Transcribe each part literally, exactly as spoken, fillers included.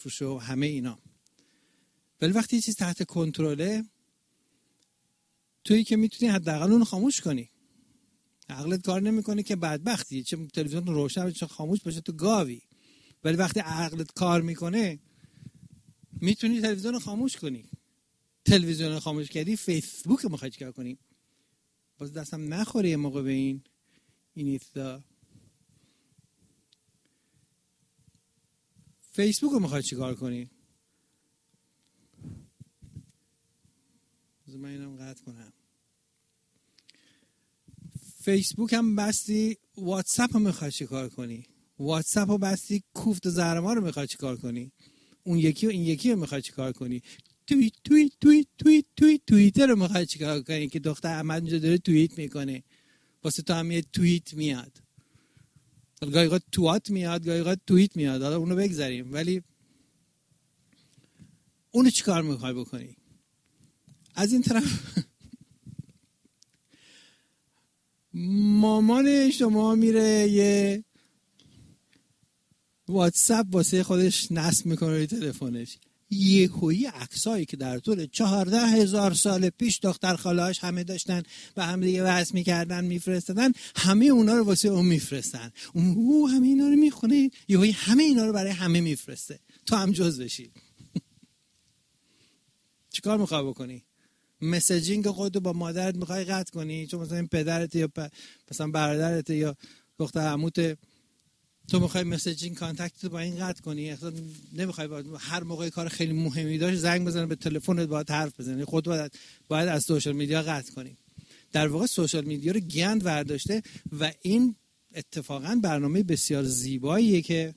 و همه اینا. ولی وقتی یه چیز تحت کنترله، تویی که میتونی حداقل اون خاموش کنی. عقلت کار نمیکنه که بدبختی، چه تلویزیون روشن باشه چه خاموش باشه تو گاوی. ولی وقتی عقلت کار میکنه میتونی تلویزیون رو خاموش کنی. تلویزیون رو خاموش کردی، فیسبوک رو میخوای چیکار کنی؟ باز دستم نخوره یه موقع به این این ایستا. فیسبوک رو میخوای چیکار کنی؟ من اینم قطع کنم. فیسبوک هم بستی، واتساپ رو میخوای چیکار کنی؟ واتساپ رو بستی، کوفت و زهرمار رو میخوای چیکار کنی؟ اون یکی و این یکی رو میخوای چیکار کنی؟ توییت توییت توییت توییت توییت توییتر رو میخوای چیکار کنی که دختر احمد اونجا داره توییت میکنه، واسه تو هم یه توییت میاد. گاهی اوقات توات میاد، گاهی اوقات توییت میاد. حالا اونو بگذاریم، ولی اونو چیکار میخوای بکنی؟ از این طرف مامان شما میره یه واتساپ واسه خودش نصب میکنه روی تلفنش، یه هویی عکسایی که در طول چهارده هزار سال پیش دختر خاله‌اش همه داشتن و هم دیگه وصل میکردن میفرستادن، همه اونا رو واسه اون میفرستن. اون او همه اینا رو میخونه، یه هویی همه اینا رو برای همه میفرسته، تو هم جز بشی. چیکار میخوای بکنی؟ مسیجینگ خودتو با مادرت میخوای قطع کنی چون مثلا این پدرت یا پ... مثلا برادرت یا دختر عموت، تو میخوای مسیجینگ کانتکت با این قطع کنی؟ اصلا نمیخوای با... هر موقع کار خیلی مهمی داشت زنگ بزنه به تلفنت باهات حرف بزنی، خودت باید باید از سوشال میدیا قطع کنی. در واقع سوشال میدیا رو گند برداشته و این اتفاقا برنامه بسیار زیباییه که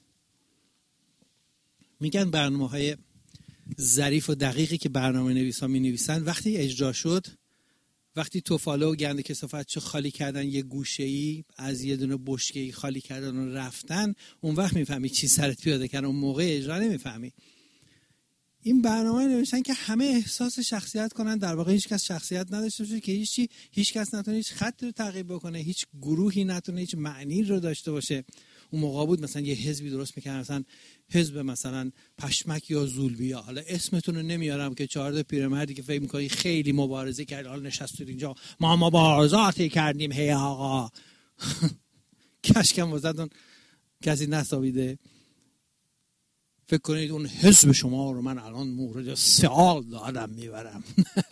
میگن برنامه‌های ظریف و دقیقی که برنامه نویسا می نویسن وقتی اجرا شد، وقتی توفاله و گند کثافتشو خالی کردن، یه گوشه‌ای از یه دونه بشکه‌ای خالی کردن و رفتن، اون وقت میفهمی چی سرت پیاده کردن، اون موقع اجرا نمیفهمی. این برنامه نوشتن که همه احساس شخصیت کنن، در واقع هیچ کس شخصیت نداشته باشه، که هیچ هیچ کس نتونه هیچ خطی رو تعقیب بکنه، هیچ گروهی نتونه هیچ معنی رو داشته باشه. اون موقع بود مثلا یه حزبی درست می‌کردن، مثلا حزب مثلا پشمک یا زولبیا، حالا اسمتون رو نمیارم که چهار تا پیرمردی که فکر می‌کنی خیلی مبارزه کرد حالا نشستید اینجا ما مبارزاتی کردیم هی آقا کشکم واسهتون کسی نسابیده. فکر کنید اون حزب شما رو من الان مورد سوال دادم میبرم.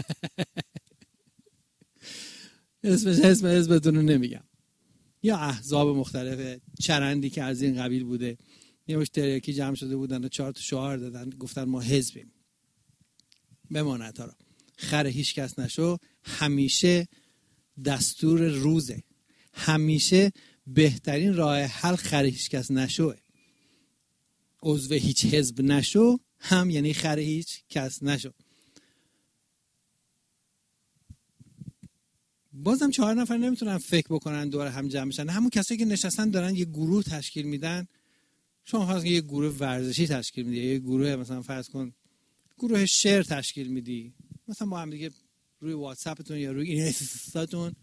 اسمش اسم حزبتون رو نمیگم. یا احزاب مختلف چرندی که از این قبیل بوده، یه مش تریاکی جمع شده بودن و چهار تا شعار دادن، گفتن ما حزبیم. بماند ها را خر هیچ کس نشو همیشه دستور روزه، همیشه بهترین راه حل خر هیچ کس نشوه. عضو هیچ حزب نشو هم یعنی خر هیچ کس نشو. بازم چهار نفر نمیتونن فکر بکنن دور هم جمع بشن، همون کسایی که نشستن دارن یه گروه تشکیل میدن. شما فرض کن یه گروه ورزشی تشکیل میدی، یه گروه مثلا فرض کن گروه شعر تشکیل میدی، مثلا با هم دیگه روی واتساپتون یا روی اینستاتون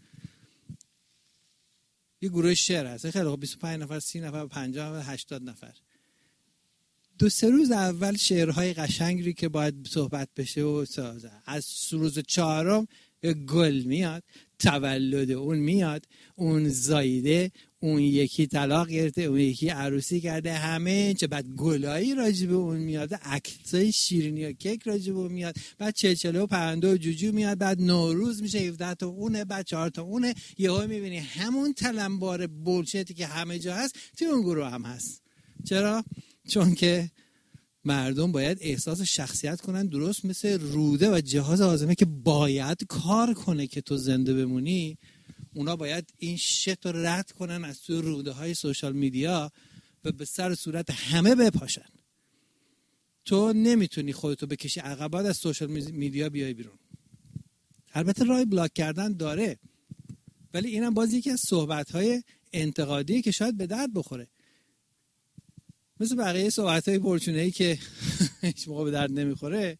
یه گروه شعر هست، خیلی خوب بیست و پنج نفر، سی نفر، پنجاه نفر، هشتاد نفر. دو سه روز اول شعرهای قشنگی که باید صحبت بشه و سازه، از روز چهارم گل میاد، تولد اون میاد، اون زایده، اون یکی طلاق گرفته، اون یکی عروسی کرده، همه چه، بعد گلایی راجب اون میاد، عکسای شیرینی و کیک راجب اون میاد، بعد چلچله و پرنده و جوجو میاد، بعد نوروز میشه هفده تا اونه، بعد چهار تا اونه، یهو میبینی همون تلمبار بولشتی که همه جا هست توی اون گروه هم هست. چرا؟ چون که مردم باید احساس شخصیت کنن، درست مثل روده و جهاز هاضمه که باید کار کنه که تو زنده بمونی. اونا باید این شت رو رد کنن از توی روده های سوشال میدیا و به سر صورت همه بپاشن. تو نمیتونی خودتو بکشی عقب، از سوشال میدیا بیای بیرون. البته راه بلاک کردن داره، ولی اینم باز یکی از صحبت های انتقادی که شاید به درد بخوره. مثل بقیه صحبت‌های پرچونه‌ای که هیچ موقع به درد نمیخوره،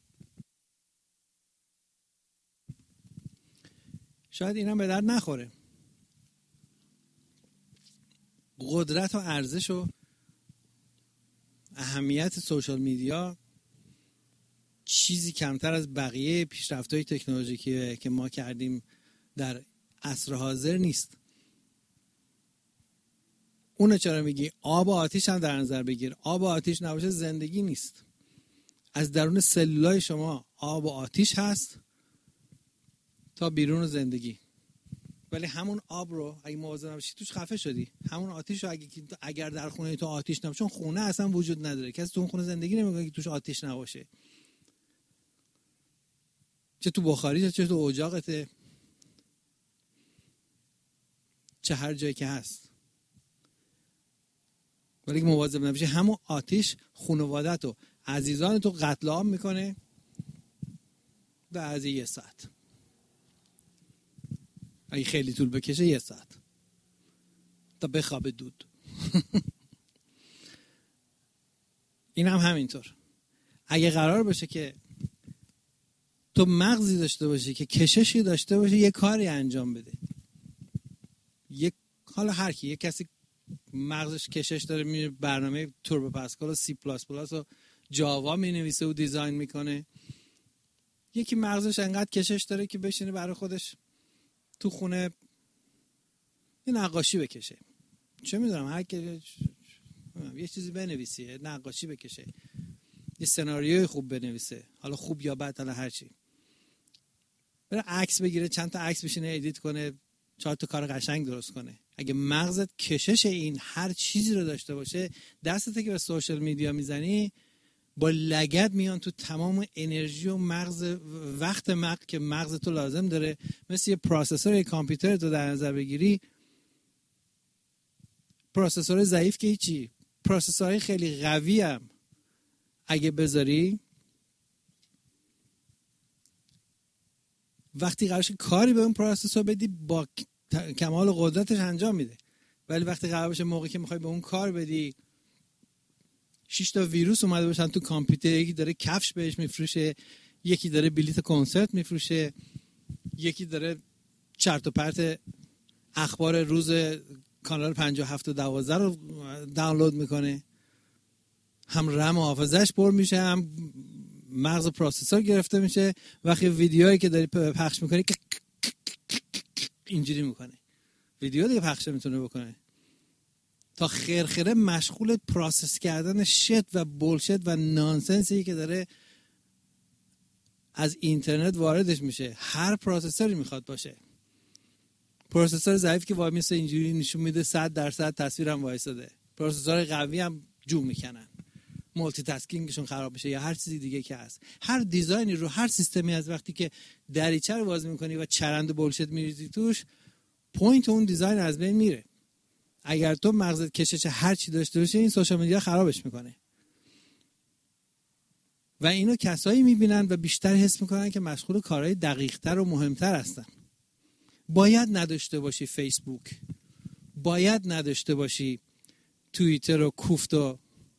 شاید اینم به درد نخوره. قدرت و ارزش و اهمیت سوشال میدیا چیزی کمتر از بقیه پیشرفت‌های تکنولوژیکی که ما کردیم در عصر حاضر نیست. اونو چرا میگی؟ آب و آتیش هم در نظر بگیر. آب و آتیش نباشه زندگی نیست. از درون سلولای شما آب و آتیش هست تا بیرون زندگی. ولی همون آب رو اگه مواظب نباشی توش خفه شدی. همون آتیش رو اگه اگر در خونه تو آتیش نباشه، چون خونه اصلا وجود نداره، کسی تو اون خونه زندگی نمیکنه که توش آتیش نباشه. چه تو بخاری چه تو اجاقته، چه هر جایی که هست. ولی اگه مواظب نباشی همون آتیش خانوادت و عزیزان تو قتل عام میکنه بعد یه ساعت. اگه خیلی طول بکشه یه ساعت تا بخوابه دود. این هم همینطور. اگه قرار باشه که تو مغزی داشته باشی که کششی داشته باشی، یه کاری انجام بده. یک حالا هر کی، یک کسی مغزش کشش داره میره برنامه توربو پاسکال و سی پلاس پلاس و جاوا مینویسه و دیزاین میکنه. یکی مغزش انقدر کشش داره که بشینه برای خودش تو خونه یه نقاشی بکشه. چه میدونم، هر کی یه چیزی بنویسه، نقاشی بکشه، یه سناریوی خوب بنویسه، حالا خوب یا بد، حالا هر چی. بره عکس بگیره، چند تا عکس بشینه ادیت کنه، چهار تا کار قشنگ درست کنه. اگه مغزت کشش این هر چیزی رو داشته باشه، دستت که به سوشال میدیا میزنی با لگد میان تو تمام انرژی و مغز وقت مغز که مغز تو لازم داره. مثل یه پروسسور یه کامپیوتر تو در نظر بگیری، پروسسور ضعیف که هیچی، پروسسورهای خیلی قوی هم اگه بذاری، وقتی قرارش کاری به اون پروسسور بدی با کمال قدرتش انجام میده. ولی وقتی قرار باشه موقعی که میخوای به اون کار بدی شش تا ویروس اومده باشن تو کامپیوتر، یکی داره کفش بهش میفروشه، یکی داره بلیت کنسرت میفروشه، یکی داره چرت و پرت اخبار روز کانال پنجاه و هفت و دوازده رو دانلود میکنه، هم رم و حافظه‌اش پر میشه، هم مغز پروسسور گرفته میشه. وقتی ویدیویی که داری پخش میکنی اینجوری میکنه، ویدیو دیگه پخش میتونه بکنه. تا خرخره مشغول پروسس کردن شت و بولشت و نانسنسی که داره از اینترنت واردش میشه. هر پروسسوری میخواد باشه. پروسسور ضعیف که وای میسه اینجوری نشون میده صد درصد تصویرم وایساده. پروسسور قوی هم جو میکنن، مولتی تاسکینگشون خراب میشه یا هر چیزی دیگه که هست. هر دیزاینی رو، هر سیستمی از وقتی که دریچه رو باز میکنی و چرند و بولشت میریزی توش، پوینت اون دیزاین از بین میره. اگر تو مغزت کشش هر چی داشته باشه، این سوشال میدیا خرابش میکنه. و اینو کسایی میبینن و بیشتر حس میکنن که مشغول کارهای دقیق‌تر و مهمتر هستن. باید نداشته باشی فیسبوک، باید نداشته باشی توییتر و کوفت و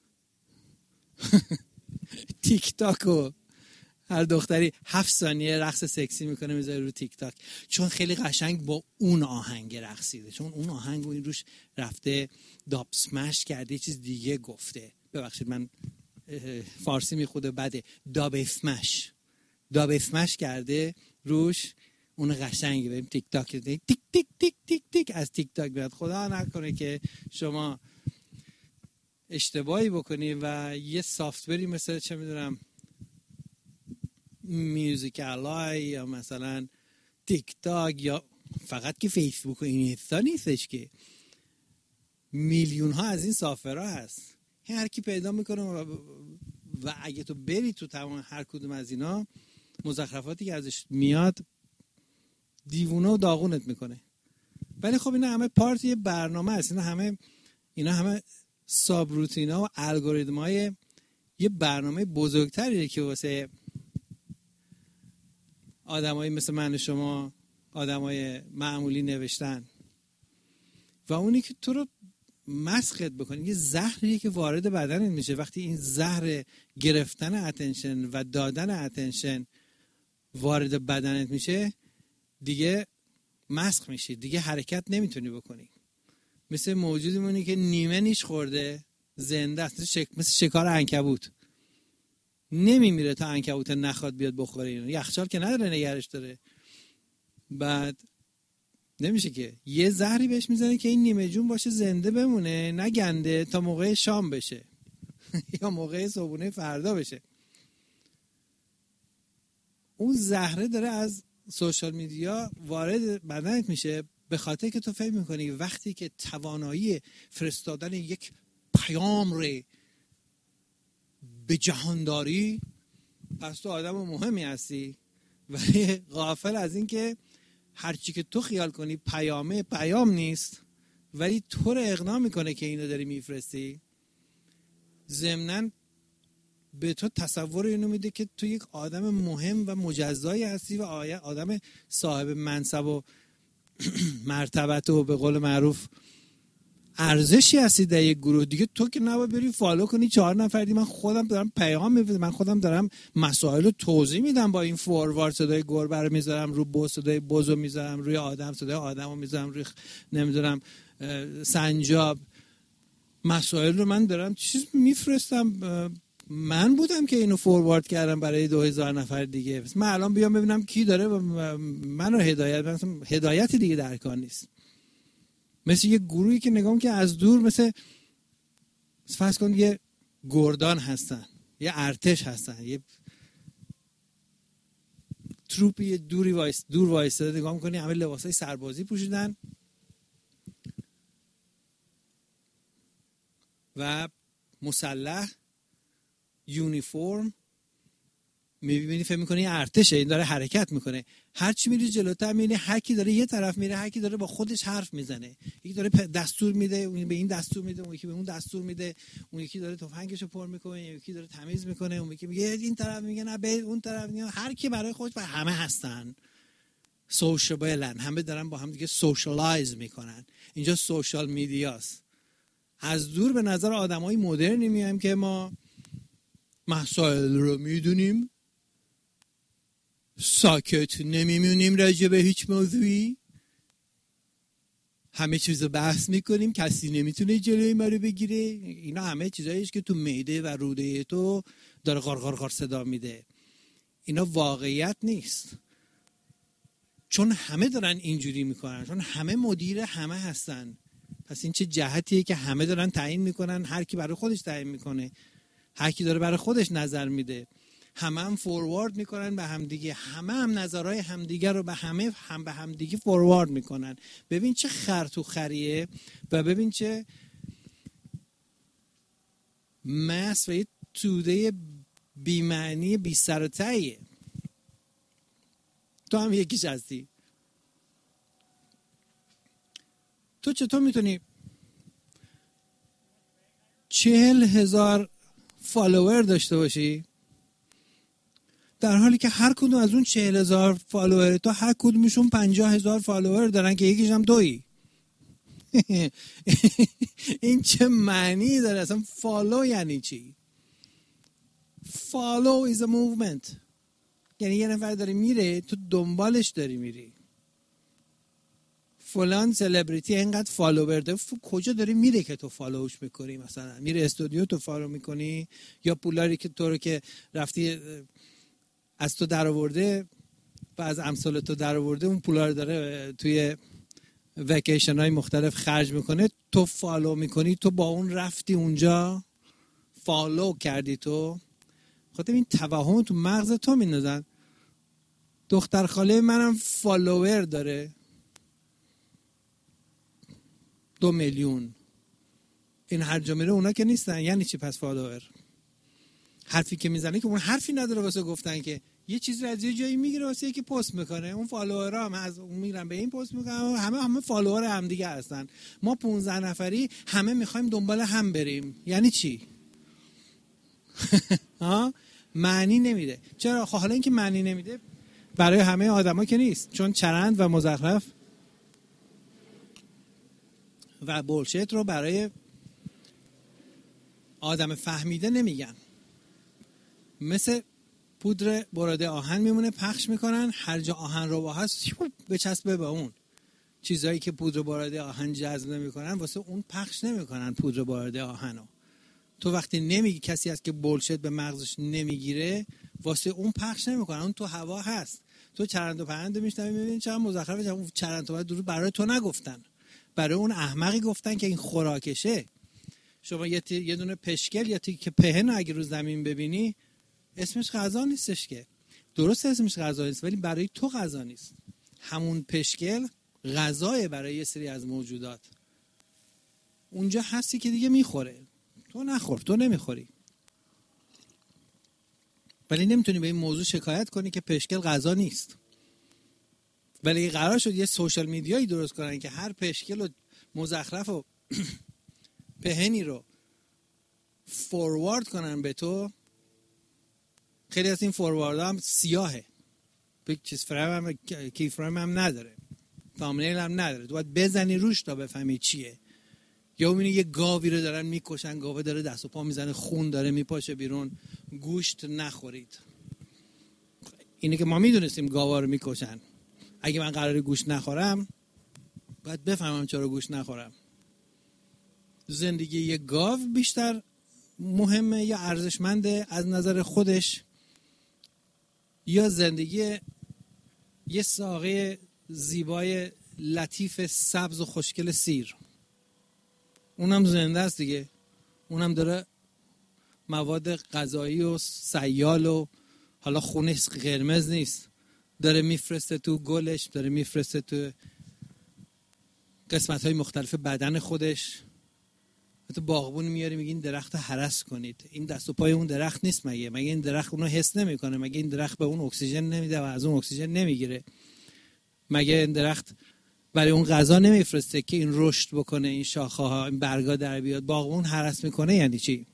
تیک تاک و هر دختری هفت ثانیه رقص سکسی میکنه میذاره رو تیک تاک، چون خیلی قشنگ با اون آهنگ رقصیده، چون اون آهنگ و این روش رفته داب سمش کرده، یه چیز دیگه گفته. ببخشید من فارسی میخوده بده، داب اسمش داب اسمش کرده روش، اون قشنگه. بریم تیک تاک تیک تیک تیک تیک تیک تیک از تیک تاک بیاد. خدا نکنه که شما اشتباهی بکنی و یه سافتوری مثل چه میدونم میوزیک الای یا مثلا تیک تاک یا فقط که فیسبوک و اینستا نیستش که میلیون ها از این سافرها هست، هر کی پیدا میکنه و, و اگه تو بری تو تمام هر کدوم از اینا، مزخرفاتی که ازش میاد دیوونه و داغونت میکنه. ولی خب اینا همه پارت یه برنامه است، اینا همه اینا همه ساب روتینا و الگوریتم‌های یه برنامه بزرگتریه که واسه آدمایی مثل من و شما، آدمای معمولی نوشتن. و اونی که تو رو مسخت بکنه، یه زهریه که وارد بدنت میشه. وقتی این زهر گرفتن اتنشن و دادن اتنشن وارد بدنت میشه، دیگه مسخ میشی، دیگه حرکت نمیتونی بکنی. مثل موجودی مونی که نیمه نیش خورده، زنده است، شک... مثل شکار عنکبوت نمیمیره تا عنکبوت نخواد بیاد بخوره اینو. یخچال که نداره نگرش داره. بعد نمیشه که یه زهری بهش میزنه که این نیمه جون باشه زنده بمونه نگنده تا موقع شام بشه یا موقع صبحونه فردا بشه. اون زهره داره از سوشال میدیا وارد بدنت میشه به خاطر که تو فکر میکنی وقتی که توانایی فرستادن یک پیام رو به جهان داری پس تو آدم مهمی هستی، ولی غافل از این که هرچی که تو خیال کنی پیامه پیام نیست، ولی تو رو اقناع میکنه که اینو داری میفرستی. ضمناً به تو تصور اینو میده که تو یک آدم مهم و مجزایی هستی و آدم صاحب منصب و مرتبت و به قول معروف ارزشی هستی در یک گروه دیگه. تو که نباید بری فالو کنی چهار نفر دیگه. من خودم دارم پیغام میفرستم، من خودم دارم مسائل رو توضیح میدم با این فوروارد، صدای گربه رو میذارم رو بز، صدای بز رو میذارم روی آدم، صدای آدم رو میذارم روی نمیدونم سنجاب. مسائل رو من دارم چیز میفرستم. من بودم که اینو فوروارد کردم برای دو هزار نفر دیگه. من الان بیام ببینم کی داره منو هدایت، مثلا هدایتی دیگه در کار نیست. مثل یه گروهی که نگام که از دور مثل فرض کن یه گردان هستن، یه ارتش هستن، یه تروپی دوری وایس دور وایساده، نگاه می‌کنی همه لباسای سربازی پوشیدن و مسلح، یونیفرم، میبینی فکر میکنی ارتشه، این داره حرکت میکنه. هر چی میری جلوتر میبینی هر کی داره یه طرف میره، هر کی داره با خودش حرف میزنه. یکی داره دستور میده، اون به این دستور میده، اون یکی به اون دستور میده، اون یکی داره تفنگشو پر میکنه، یکی داره تمیز میکنه، اون یکی میگه این طرف میگه نه به اون طرف میگه. هر کی برای خودش و همه هستن سوشابلن، همه دارن با هم دیگه سوشالایز میکنن. اینجا سوشال میدیاست. از دور به نظر آدمای مدرنی میایم که ما مسائل رو میدونیم، ساکت نمیمونیم راجع به هیچ موضوعی، همه چیز رو بحث میکنیم، کسی نمیتونه جلوی ما رو بگیره. اینا همه چیزاییست که تو معده و روده تو داره غار غار غار صدا میده. اینا واقعیت نیست، چون همه دارن اینجوری میکنن، چون همه مدیر همه هستن. پس این چه جهتیه که همه دارن تعیین میکنن، هر کی برای خودش تعیین میکنه، هر کی داره برای خودش نظر میده، همه هم فوروارد میکنن به همدیگه، همه هم نظرهای همدیگه رو به همه هم به همدیگه فوروارد میکنن. ببین چه خر تو خریه و ببین چه مس و یه توده بی‌معنی بی سر و تهیه. تو هم یکیش هستی. تو چطور میتونی چهل هزار فالوور داشته باشی در حالی که هر کدوم از اون چهل هزار فالوور تو هر کدومشون پنجاه هزار فالوور دارن که یکیش هم تویی؟ این چه معنی داره اصلا؟ فالو یعنی چی؟ فالو is a movement، یعنی یه نفر داره میره تو دنبالش داری میری. فلان سلبریتی اینقدر فالوور داره، کجا داره میره که تو فالوش میکنی؟ مثلا میره استودیو تو فالو میکنی، یا پولاری که تو رو که رفتی از تو در آورده و از امثال تو در آورده اون پولا رو داره توی وکیشن های مختلف خرج میکنه، تو فالو میکنی، تو با اون رفتی اونجا فالو کردی. تو خاطر این توهم تو مغز تو میندازن. دختر خاله منم فالوور داره دو میلیون. این هر جا میره اونا که نیستن. یعنی چی پس فالوور؟ حرفی که میزنه که اون حرفی نداره واسه گفتن، که یه چیزی از یه جایی میگیره واسه یکی پست میکنه. اون فالوورها هم از اون میرن به این پست میکنن، همه همه فالوور هم دیگه هستن. ما پانزده نفری همه میخوایم دنبال هم بریم. یعنی چی؟ ها معنی نمیده. چرا؟ خب حالا اینکه معنی نمیده برای همه آدما که نیست، چون چرند و مزخرف و بولشیت رو برای آدم فهمیده نمیگن. مثل پودر براده آهن میمونه، پخش میکنن، هر جا آهن رو با هست بچسبه به اون. چیزایی که پودر براده آهن جذب نمیکنن واسه اون پخش نمیکنن پودر براده آهنو. تو وقتی نمیگی، کسی هست که بولشت به مغزش نمیگیره، واسه اون پخش نمیکنه، اون تو هوا هست. تو چرند و پرند میشنوی میبینی چقدر مزخرفه، اون چرند و پرند درو برای تو نگفتن، برای اون احمقی گفتن که این خوراکشه. شما یه, یه دونه پشکل یا تیکه پهن اگه رو زمین ببینی اسمش غذا نیستش که. درست اسمش غذا نیست ولی برای تو غذا نیست. همون پشکل غذای برای یه سری از موجودات. اونجا هستی که دیگه میخوره، تو نخور، تو نمیخوری. ولی نمیتونی به این موضوع شکایت کنی که پشکل غذا نیست. ولی قرار شد یه سوشال میدیایی درست کنن که هر پشکل و مزخرف و پهنی رو فوروارد کنن به تو. خیلی از این فوروارد هم سیاهه، چیز فرام هم کی فرام هم نداره، تامنیل هم نداره، تو باید بزنی روش تا بفهمی چیه. یا میبینی یه گاوی رو دارن میکشن، گاوه داره دست و پا میزنه، خون داره میپاشه بیرون، گوشت نخورید. اینه که ما میدونستیم گاوا رو میکشن. اگه من قراره گوشت نخورم باید بفهمم چرا گوشت نخورم. زندگی یه گاو بیشتر مهمه یا ارزشمنده از نظر خودش، یا زندگی یه ساقه زیبای لطیف سبز و خوشگل سیر؟ اونم زنده است دیگه، اونم داره مواد غذایی و سیال و حالا خونش قرمز نیست، داره میفرسته تو گلش، داره میفرسته تو قسمت‌های مختلف بدن خودش. تو باغبون میاری میگی این درخت هرس کنید، این دست و پای اون درخت نیست مگه؟ مگه این درخت اونو حس نمیکنه؟ مگه این درخت به اون اکسیژن نمیده و از اون اکسیژن نمیگیره؟ مگه این درخت برای اون غذا نمیفرسته که این رشد بکنه، این شاخه ها، این برگا در بیاد؟ باغبون هرس میکنه یعنی چی؟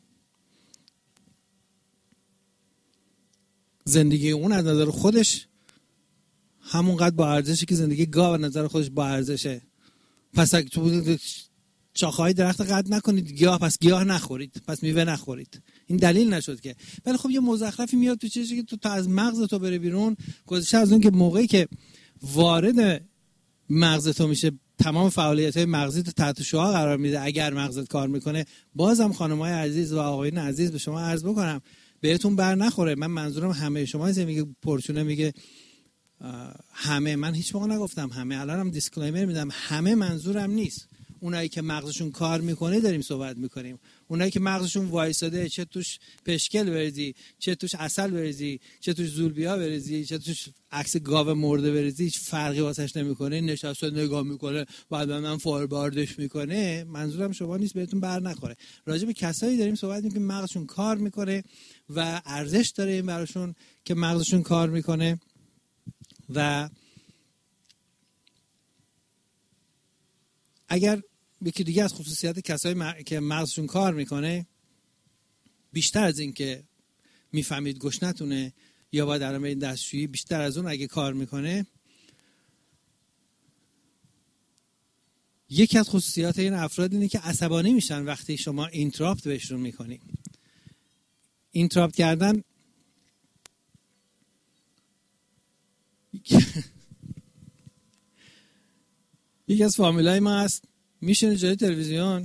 زندگی اون از نظر خودش همونقدر با ارزشه که زندگی گاو از نظر خودش با ارزشه. پس اگه تو شاخه‌های درخت قطع نکنید گیاه، پس گیاه نخورید، پس میوه نخورید. این دلیل نشد که. ولی خب یه مزخرفی میاد تو چیزی که تو تا از مغز تو بره بیرون. گذشته از اون که موقعی که وارد مغز تو میشه تمام فعالیت‌های مغزی تو تحت شعاع قرار میده اگر مغزت کار میکنه. بازم خانم‌های عزیز و آقایون عزیز به شما عرض بکنم بهتون بر نخوره. من منظورم همه شما هست. میگه پرچونه میگه همه، من هیچ موقع نگفتم همه، الانم دیسکلیمر میدم، همه منظورم نیست. اونایی که مغزشون کار میکنه داریم صحبت میکنیم. اونایی که مغزشون وایساده، چه توش پشکل بریزی، چه توش عسل بریزی، چه توش زولبیا بریزی، چه توش عکس گاو مرده بریزی، هیچ فرقی واسش نمیکنه، نشسته نگاه میکنه بعد من فورواردش میکنه. منظورم شما نیست، بهتون بر نخوره. راجع به کسایی داریم صحبت میکنیم که مغزشون کار میکنه و ارزش داره این براشون که مغزشون کار میکنه. و اگر یکی دیگه از خصوصیات کسایی م... که مغزشون کار میکنه بیشتر از این که میفهمید گشنتونه یا باید درام این دستشویی، بیشتر از اون اگه کار میکنه، یکی از خصوصیات این افراد اینه که عصبانی میشن وقتی شما اینتراپت بهشون میکنی. اینتراپت کردن یکی از فامیلای ما هست میشینه جلوی تلویزیون،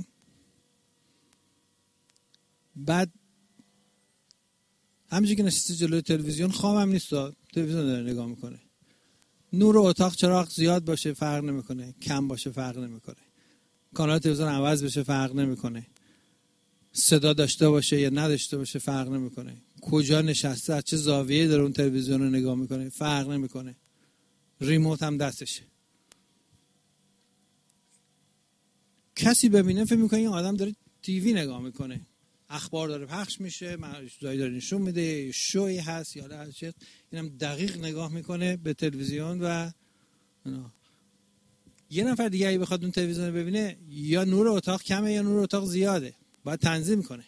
بعد همینجوری که نشسته جلوی تلویزیون خوابم نیست، تلویزیون داره نگاه میکنه. نور اتاق چراغ زیاد باشه فرق نمیکنه، کم باشه فرق نمیکنه، کانال تلویزیون عوض بشه فرق نمیکنه، صدا داشته باشه یا نداشته باشه فرق نمیکنه، کجا نشسته از چه زاویه‌ای داره اون تلویزیون رو نگاه میکنه فرق نمیکنه، ریموت هم دستشه. کسی ببینه فکر میکنه این آدم داره تیوی نگاه میکنه، اخبار داره پخش میشه، چیزایی داره نشون میده، شوی هست یا هر چیز، اینم دقیق نگاه میکنه به تلویزیون. و یه نفر دیگه اگه بخواد اون تلویزیون رو ببینه، یا نور اتاق کمه یا نور اتاق زیاده، باید تنظیم کنه،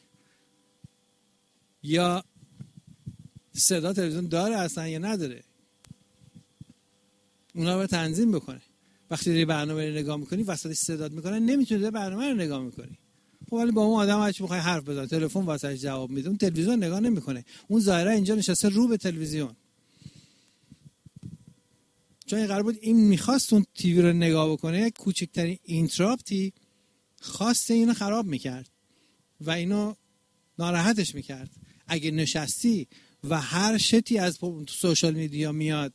یا صدا تلویزیون داره اصلا یا نداره، اونا رو باید تنظیم بکنه. وقتی داری برنامه رو نگاه میکنی وسطش صدات میکنن نمیتونی برنامه رو نگاه میکنی. خب ولی با اون آدم هرچی میخوای حرف بزن، تلفن واسش جواب میده، اون تلویزیون نگاه نمیکنه، اون ظاهرا اینجا نشسته رو به تلویزیون. چون این قرار بود این میخواست اون تیوی رو نگاه بکنه، کوچکترین اینتراپتی خواست اینو خراب میکرد و اینو ناراحتش میکرد. اگه نشستی و هر شتی از تو سوشال میدیا میاد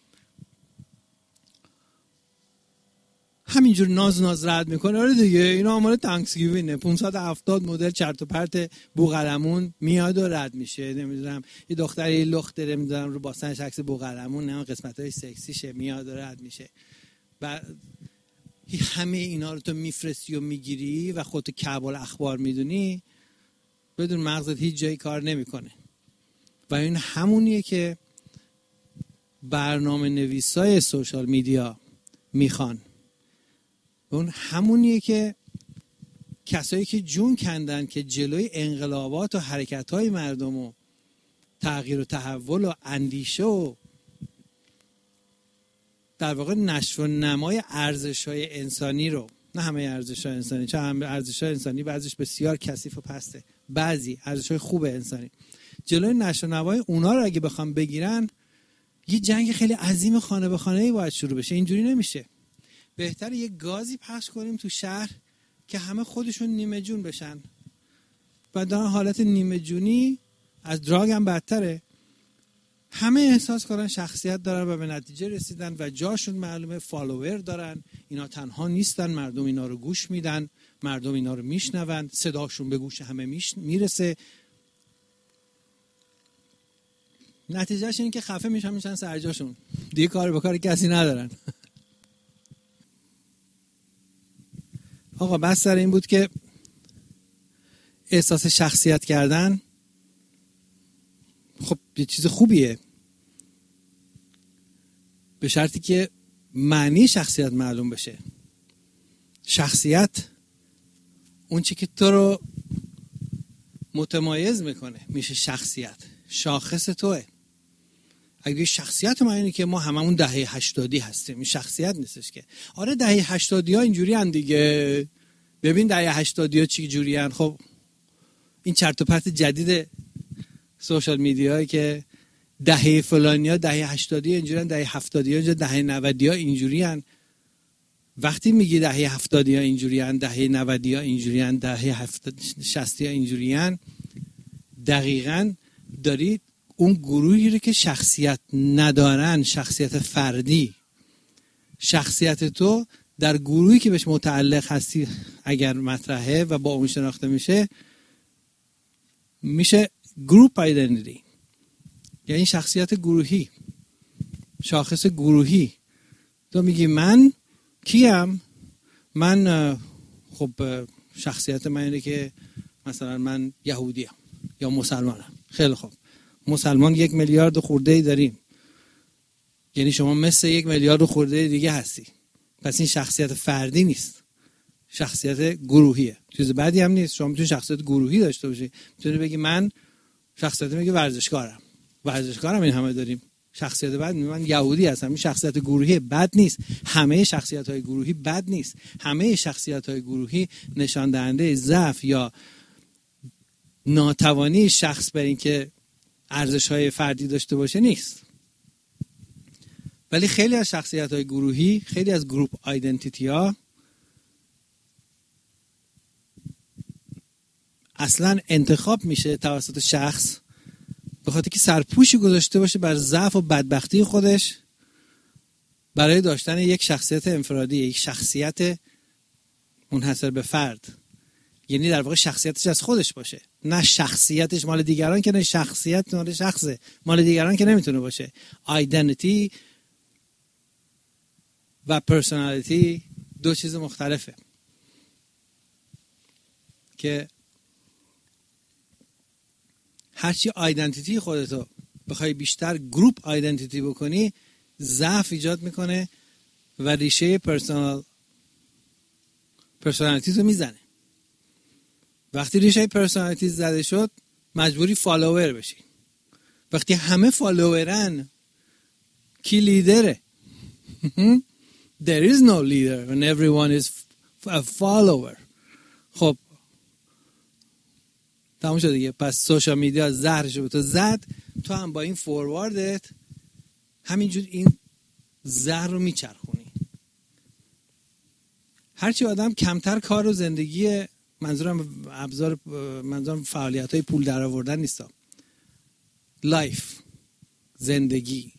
همینجور ناز ناز رد میکنه، آره دیگه اینا آمار تانکسگیوینه، پانصد و هفتاد مدل چرت و پرت بوقلمون میاد و رد میشه. نمیدونم یه دختری لخت داره، نمیدونم رو باستنش عکس بوقلمون، نه قسمتای سکسیشه، میاد و رد میشه. و همه اینا رو تو میفرستی و میگیری و خودتو کعب الاخبار میدونی، بدون مغزت هیچ جایی کار نمیکنه. و این همونیه که برنامه نویسای سوشال میدیا میخوان. اون همونیه که کسایی که جون کندن که جلوی انقلابات و حرکت‌های مردم و تغییر و تحول و اندیشه و در واقع نشو و نمای ارزش‌های انسانی رو، نه همه ارزش‌های انسانی، چون هم ارزش‌های انسانی بعضیش بسیار کثیف و پسته، بعضی ارزش‌های خوب انسانی، جلوی نشو و نمای اونا رو اگه بخوام بگیرن، یه جنگ خیلی عظیم خانه به خانه‌ای باید شروع بشه. اینجوری نمیشه. بهتره یه گازی پخش کنیم تو شهر که همه خودشون نیمه جون بشن و در حالت نیمه جونی از دراگ هم بدتره، همه احساس کنن شخصیت دارن و به نتیجه رسیدن و جاشون معلومه، فالوور دارن، اینا تنها نیستن، مردم اینا رو گوش میدن، مردم اینا رو میشنون، صداشون به گوش همه میش... میرسه. نتیجهش این که خفه میشن میشن سرجاشون، دیگه کار به کار کسی ندارن. آقا بس سر این بود که احساس شخصیت کردن خب یه چیز خوبیه، به شرطی که معنی شخصیت معلوم بشه. شخصیت اون چی که تو رو متمایز میکنه میشه شخصیت، شاخص توه. اگه شخصیت ما اینه که ما هممون دهه هشتادی هستیم، این شخصیت نیستش که. آره دهه هشتادی ها اینجوری هن دیگه، ببین دهه هشتادی ها چی جوری هن. خب این چرت و پرت جدید سوشال میدیایی که دهه فلانی ها دهه هشتادی اینجوری هن، دهه هفتادی ها دهه نودی ها اینجوری هن. وقتی میگی دهه هفتادی ها اینجوری هن، دهه نودی ها اینجوری هن، دهه شصتی ها اینجوری هن، دقیقاً دارید اون گروهی رو که شخصیت ندارن، شخصیت فردی، شخصیت تو در گروهی که بهش متعلق هستی اگر مطرحه و با اون شناخته میشه، میشه گروپ آیدنتیتی، یعنی شخصیت گروهی، شاخص گروهی. تو میگی من کیم؟ من خب شخصیت من اینه که مثلا من یهودیم یا مسلمانم. خیلی خوب، مسلمان یک میلیارد خورده ای داریم، یعنی شما مثل یک میلیارد خورده دیگه هستی. پس این شخصیت فردی نیست، شخصیت گروهیه. چیز بعدی هم نیست. شما میتونی شخصیت گروهی داشته باشی، میتونی بگی من شخصیت میگه ورزشکارم، ورزشکارم این همه داریم. شخصیت بعد من یهودی هستم، این شخصیت گروهی بد نیست. همه شخصیت‌های گروهی بد نیست. همه شخصیت‌های گروهی نشان دهنده ضعف یا ناتوانی شخص بر این که ارزش‌های فردی داشته باشه نیست. ولی خیلی از شخصیت‌های گروهی، خیلی از گروپ آیدنتیتی‌ها اصلاً انتخاب میشه توسط شخص به خاطر که سرپوشی گذاشته باشه بر ضعف و بدبختی خودش برای داشتن یک شخصیت انفرادی، یک شخصیت منحصر به فرد. یعنی در واقع شخصیتش از خودش باشه، نه شخصیتش مال دیگران، که نه شخصیت مال شخصه مال دیگران که نمیتونه باشه. آیدنتیتی و پرسونالیتی دو چیز مختلفه که هرچی آیدنتیتی خودتو بخوای بیشتر گروپ آیدنتیتی بکنی، ضعف ایجاد میکنه و ریشه پرسونال پرسونالیتی تو میزنه. وقتی ریشه پرسونالیتی زده شد مجبوری فالوور بشی. وقتی همه فالوورن کی لیدره؟ There is no leader when everyone is a follower. خب تموم شد دیگه. پس سوشال میدیا زهرشو به تو زد، تو هم با این فورواردت همینجور این زهر رو میچرخونی. هرچی آدم کمتر کار و زندگی منظورم ابزار، منظورم فعالیت های پول در آوردن نیست، لایف، زندگی،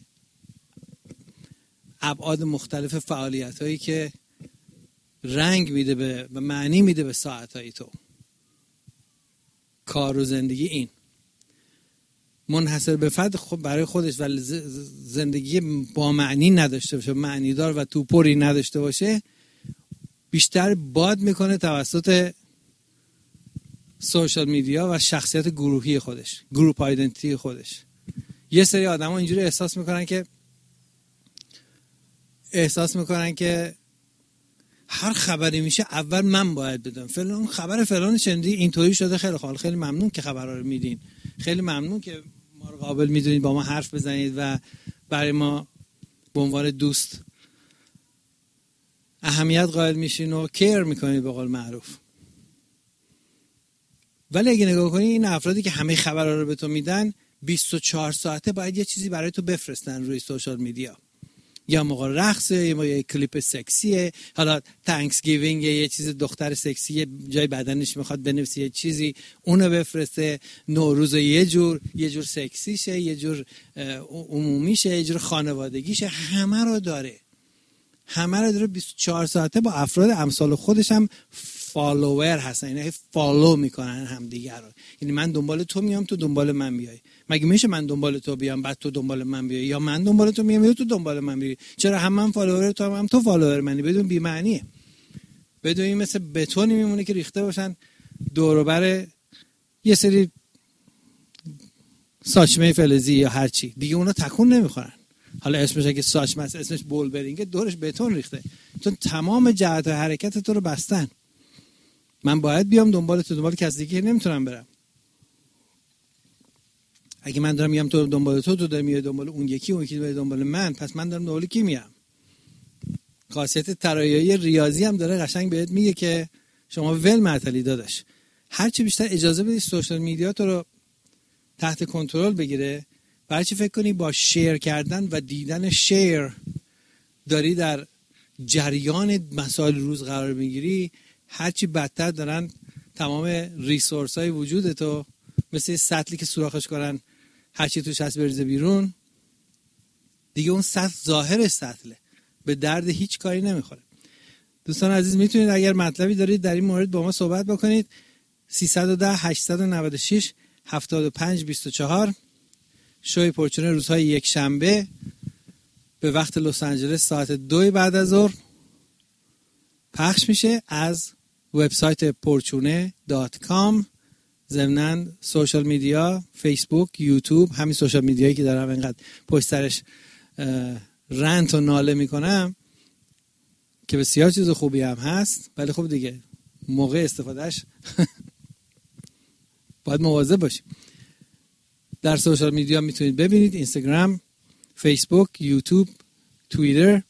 ابعاد مختلف فعالیت هایی که رنگ میده به و معنی میده به ساعت های تو. کار و زندگی این منحصر به فرد خود برای خودش و زندگی با معنی نداشته باشه، معنی دار و توپری نداشته باشه، بیشتر باد میکنه توسط سوشال میدیا و شخصیت گروهی خودش، گروپ آیدنتیتی خودش. یه سری آدم ها اینجوری احساس میکنن که احساس میکنن که هر خبری میشه اول من باید بدم، فلان خبر فلان شنیدی اینطوری شده، خیلی خوب، خیلی ممنون که خبرها رو میدین، خیلی ممنون که ما رو قابل میدونید با ما حرف بزنید و برای ما به عنوان دوست اهمیت قائل میشین و کیر میکنید به قول معروف. ولی اگه نگاه کنی این افرادی که همه خبرها رو به تو میدن بیست و چهار ساعته باید یه چیزی برای تو بفرستن روی سوشال میدیا، یا موقع رقصه، یا موقع یه کلیپ سکسیه، حالا تانکس گیوینگ یه چیز دختر سکسی جای بدنش میخواد بنویسه یه چیزی اونو بفرسته، نوروز یه جور یه جور سکسیشه، یه جور عمومیشه، یه جور خانوادگیشه، همه رو داره همه رو داره بیست و چهار ساعته با افراد امثال خودش هم فالوور هستن، یعنی فالو میکنن همدیگه رو. یعنی من دنبال تو میام تو دنبال من بیای، مگه میشه من دنبال تو بیام بعد تو دنبال من بیای، یا من دنبال تو میام یا تو دنبال من بیای؟ چرا هم من فالوور تو هم, هم تو فالوور منی؟ بدون بی معنیه، بدون این مثل بتونی میمونه که ریخته باشن دور و بر یه سری ساچمه فلزی یا هر چی دیگه، اونا تکون نمیخورن. حالا اسمش اگه ساچمه است اسمش بولبرینگه، دورش بتون ریخته، چون تمام جهت حرکت تو رو بستن. من باید بیام دنبال تو، دنبال کسی دیگه نمیتونم برم. اگه من دارم میام تو دنبال تو، تو داری میای دنبال اون یکی، اون یکی داره دنبال من، پس من دارم دنبال کی میام؟ خاصیت طرایایی ریاضی هم داره قشنگ بهت میگه که شما ول معطلی داداش، هر چی بیشتر اجازه بدی سوشال میدیا تو رو تحت کنترل بگیره، برای چی فکر کنی با شیر کردن و دیدن شیر داری در جریان مسائل روز قرار میگیری، هرچی بدتر دارن تمام ریسورس های وجود تو مثل سطلی که سوراخش کنن هرچی توش هست بریزه بیرون، دیگه اون سطل ظاهر سطله، به درد هیچ کاری نمیخوره. دوستان عزیز، میتونید اگر مطلبی دارید در این مورد با ما صحبت بکنید. سیصد و ده هشتصد و نود و شش هفتاد و پنج بیست و چهار شوی پرچونه روزهای یک شنبه به وقت لس آنجلس ساعت دو بعد از ظهر پخش میشه از وبسایت پرچونه دات کام. ضمناً سوشال میدیا، فیسبوک، یوتیوب، همین سوشال میدیایی که دارم اینقدر پشت سرش رنت و ناله میکنم که بسیار چیز خوبی هم هست، ولی خب دیگه موقع استفادهش باید مواظب باشیم. در سوشال میدیا میتونید ببینید، اینستاگرام، فیسبوک، یوتیوب، توییتر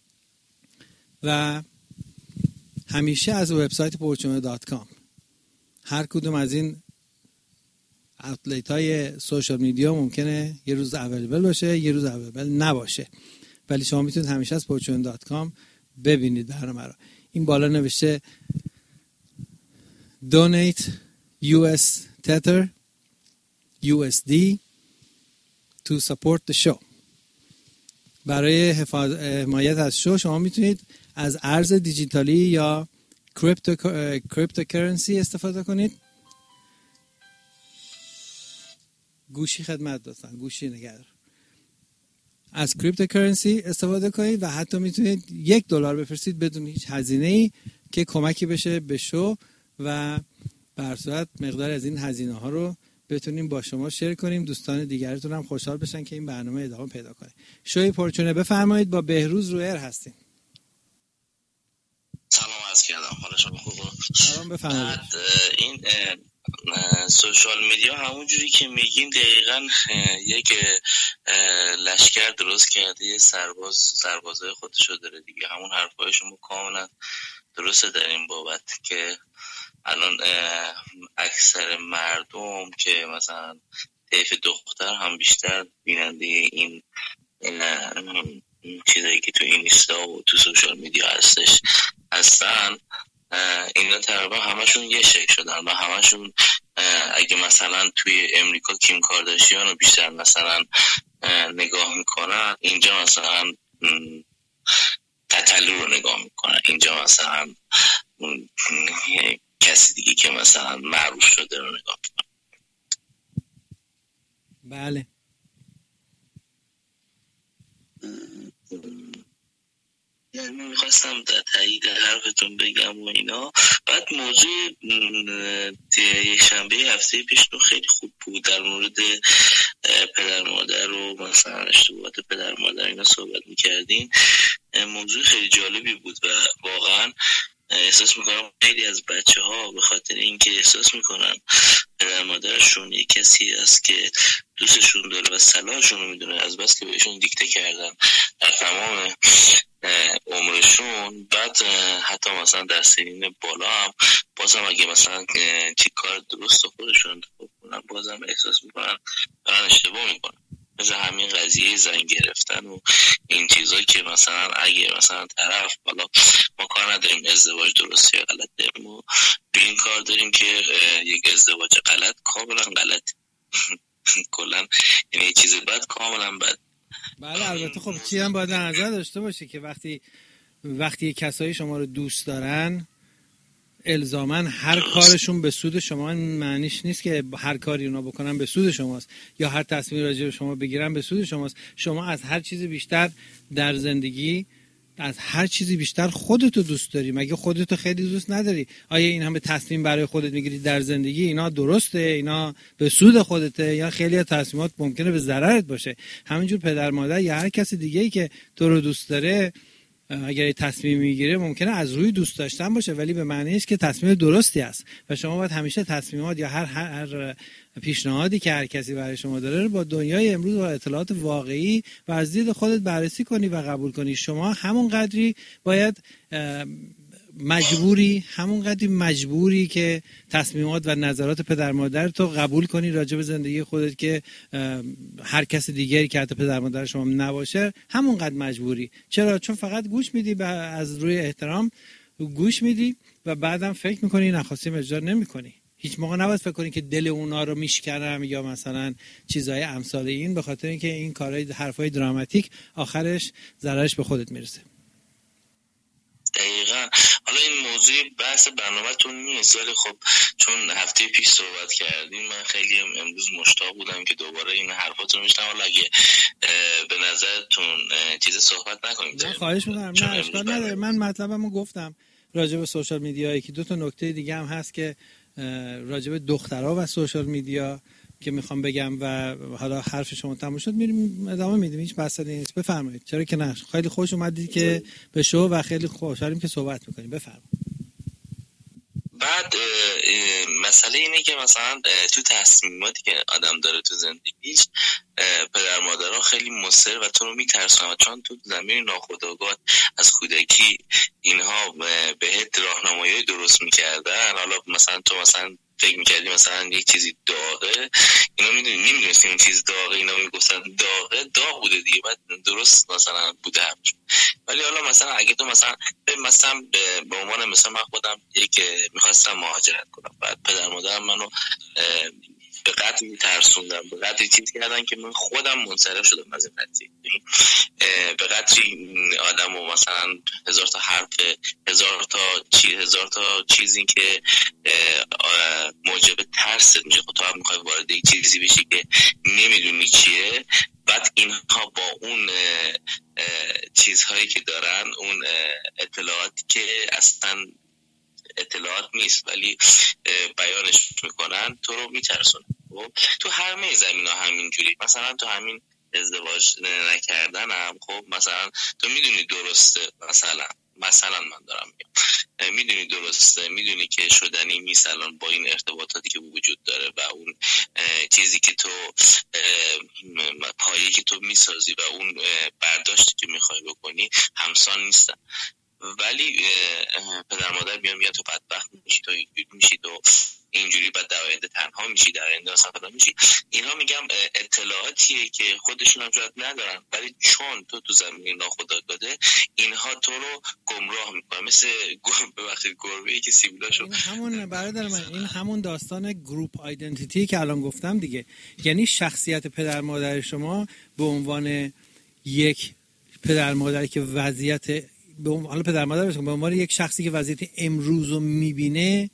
و همیشه از وبسایت پرچونه دات کام. هر کدوم از این اوتلیت های سوشال میدیا ممکنه یه روز اویلیبل باشه، یه روز اویلیبل نباشه، ولی شما میتونید همیشه از پرچونه دات کام ببینید برنامه رو. این بالا نوشته donate یو اس Tether یو اس دی to support the show. برای حمایت از شو شما میتونید از ارز دیجیتالی یا کریپتو کریپتوکرنسی استفاده کنید. گوشی خدمت دادن، گوشی نگهدار. از کریپتوکرنسی استفاده کنید و حتی میتونید یک دلار بفرستید بدون هیچ هزینه‌ای که کمکی بشه به شو و به هر صورت مقدار از این هزینه ها رو بتونیم با شما شیر کنیم، دوستان دیگرتون هم خوشحال بشن که این برنامه ادامه پیدا کنه. شوی پرچونه بفرمایید، با بهروز رو ایر هستیم. سلام عرض کردم، حالا شما خوبه؟ سلام، بفرمایید. این سوشال میدیا همون جوری که میگین دقیقاً یک لشکر درست کرده، یه سرباز سربازای خودشو داره دیگه. همون حرفای شما کاملا درسته در این بابت که الان اکثر مردم که مثلا طیف دختر هم بیشتر بیننده این چیزایی که تو اینستا و تو سوشال میدیا هستش هستن، اینا تقریبا همشون یه شکل شدن و همشون اگه مثلا توی امریکا کیم کارداشیان رو بیشتر مثلا نگاه میکنن، اینجا مثلا تتلو رو نگاه میکنن، اینجا مثلا کسی دیگه که مثلا معروف شده رو نگاه میکنن. بله. یعنی میخواستم در تایید حرفتون بگم و اینا. بعد موضوع شنبه هفته پیش رو خیلی خوب بود، در مورد پدر مادر و مثلا اشتباهات پدر مادر اینا صحبت میکردین. موضوع خیلی جالبی بود و واقعا احساس میکنم خیلی از بچه ها به خاطر اینکه احساس میکنن پدر مادرشون یک کسی است که دوستشون داره و صلاحشون رو میدونه، از بس که بهشون دیکته کردن در تمام عمرشون، بعد حتی مثلا در سنین بالا هم بازم اگه مثلا چی کار درست خودشون انتخاب کنن بازم احساس میکنن دارن اشتباه میکنن. مثل همین قضیه زن گرفتن و این چیزایی که مثلا اگه مثلا طرف، حالا ما کار نداریم ازدواج درست یا غلطه، ما به این کار داریم که یک ازدواج غلط کاملا غلط کلا، یعنی چیز بد کاملا بد. بله البته خب چی هم باید نظر داشته باشه که وقتی وقتی کسایی شما رو دوست دارن الزاماً هر کارشون به سود شما معنیش نیست که هر کاری اونا بکنن به سود شماست یا هر تصمیم راجع به شما بگیرن به سود شماست. شما از هر چیزی بیشتر در زندگی از هر چیزی بیشتر خودتو دوست داری. مگه خودتو خیلی دوست نداری؟ آیا این همه تصمیم برای خودت میگیری در زندگی اینا درسته؟ اینا به سود خودته یا خیلی از تصمیمات ممکنه به ضررت باشه؟ همینجور پدر مادر یا هر کسی دیگه‌ای که تو رو دوست داره اگر تصمیم میگیره ممکنه از روی دوست داشتن باشه ولی به معنی نیست که تصمیم درستی است و شما باید همیشه تصمیمات یا هر هر پیشنهادی که هر کسی برای شما داره رو با دنیای امروز و اطلاعات واقعی و از دید خودت بررسی کنی و قبول کنی. شما همون قدری باید مجبوری همون قدری مجبوری که تصمیمات و نظرات پدر مادر تو قبول کنی راجع به زندگی خودت که هر کس دیگری که حتی پدر مادر شما نباشه همون قدر مجبوری. چرا؟ چون فقط گوش میدی، از روی احترام گوش میدی و بعدم فکر میکنی نخواستیم اجرا نمیکنی. هیچ موقع نباید فکر کنی که دل اونا رو میشکنم یا مثلا چیزای امثال این، به خاطر اینکه این کارهای حرفای دراماتیک آخرش ضررش به خودت میرسه. دقیقا. حالا این موضوع بحث برنامه‌تون نیست ولی خب چون هفته پیش صحبت کردیم من خیلی امروز مشتاق بودم که دوباره این حرفاتون رو بشنوم. حالا اگه به نظرتون چیز صحبت نکنیم نه خواهش می‌کنم. نه اشکال نداره. من مطلبمو گفتم راجع به سوشال میدیا. یکی دو تا نکته دیگه هم هست که راجع به دخترها و سوشال میدیا که میخوام بگم و حالا حرف شما تموم شد میریم ادامه میدیم. هیچ مسئله نیست. بفرمایید. چرا که نه. خیلی خوش اومدید که به شو و خیلی خوشحالیم که صحبت میکنیم. بفرمایید. بعد مسئله اینه که مثلا تو تصمیماتی که آدم داره تو زندگیش پدر مادرها خیلی مصر و تو رو میترسونن چون تو زمین ناخودآگاه از کودکی اینها بهت راهنمایی درست میکردن. حالا مثلا تو مثلا فکر میکردی مثلا یک چیزی داغه، اینا میدونی نمیدونستی اون چیز داغه، اینا میگفتن داغه داغ بوده دیگه بعد درست مثلا بوده همچون. ولی حالا مثلا اگه تو مثلا مثلا به عنوان مثلا من خودم یک میخواستم مهاجرت کنم، بعد پدر مادرم منو به قدر میترسوندن، به قدری چیز کردن که من خودم منصرف شدم از این قضیه. به قدری آدم و مثلا هزار تا حرف، هزار تا چیز، هزار تا چیزی که موجب ترس میشه. خب تو هم میخوای وارد یک چیزی بشی که نمیدونی چیه، بعد اینها با اون چیزهایی که دارن، اون اطلاعاتی که اصلا اطلاعات نیست ولی بیانش میکنن، تو رو میترسونه. تو همه زمینا همینجوری. مثلا تو همین ازدواج نکردن هم خب مثلا تو میدونی درسته، مثلا مثلا من دارم میگم میدونی درسته، میدونی که شدنی نیست الان با این ارتباطاتی که وجود داره و اون چیزی که تو پایه‌ای که تو میسازی و اون برداشتی که میخوای بکنی همسان نیستن. ولی پدر مادر بیان میگن تو بدبخت میشی، تو اینجوری میشی، تو اینجوری بعد در آینده تنها میشی، در آینده اصلا فلان میشی. اینا میگم اطلاعاتیه که خودشون هم شاید ندارن، ولی چون تو تو زمین ناخودآگاه اینها تو رو گمراه میکنه، مثل ببخشید گربه‌ای که سیبیلاشو. این همون برادر من، این همون داستان گروپ آیدنتیتی که الان گفتم دیگه. یعنی شخصیت پدر مادر شما به عنوان یک پدر مادری که وضعیت به عنوان پدر مادر به عنوان یک شخصی که وضعیت امروز رو میبینه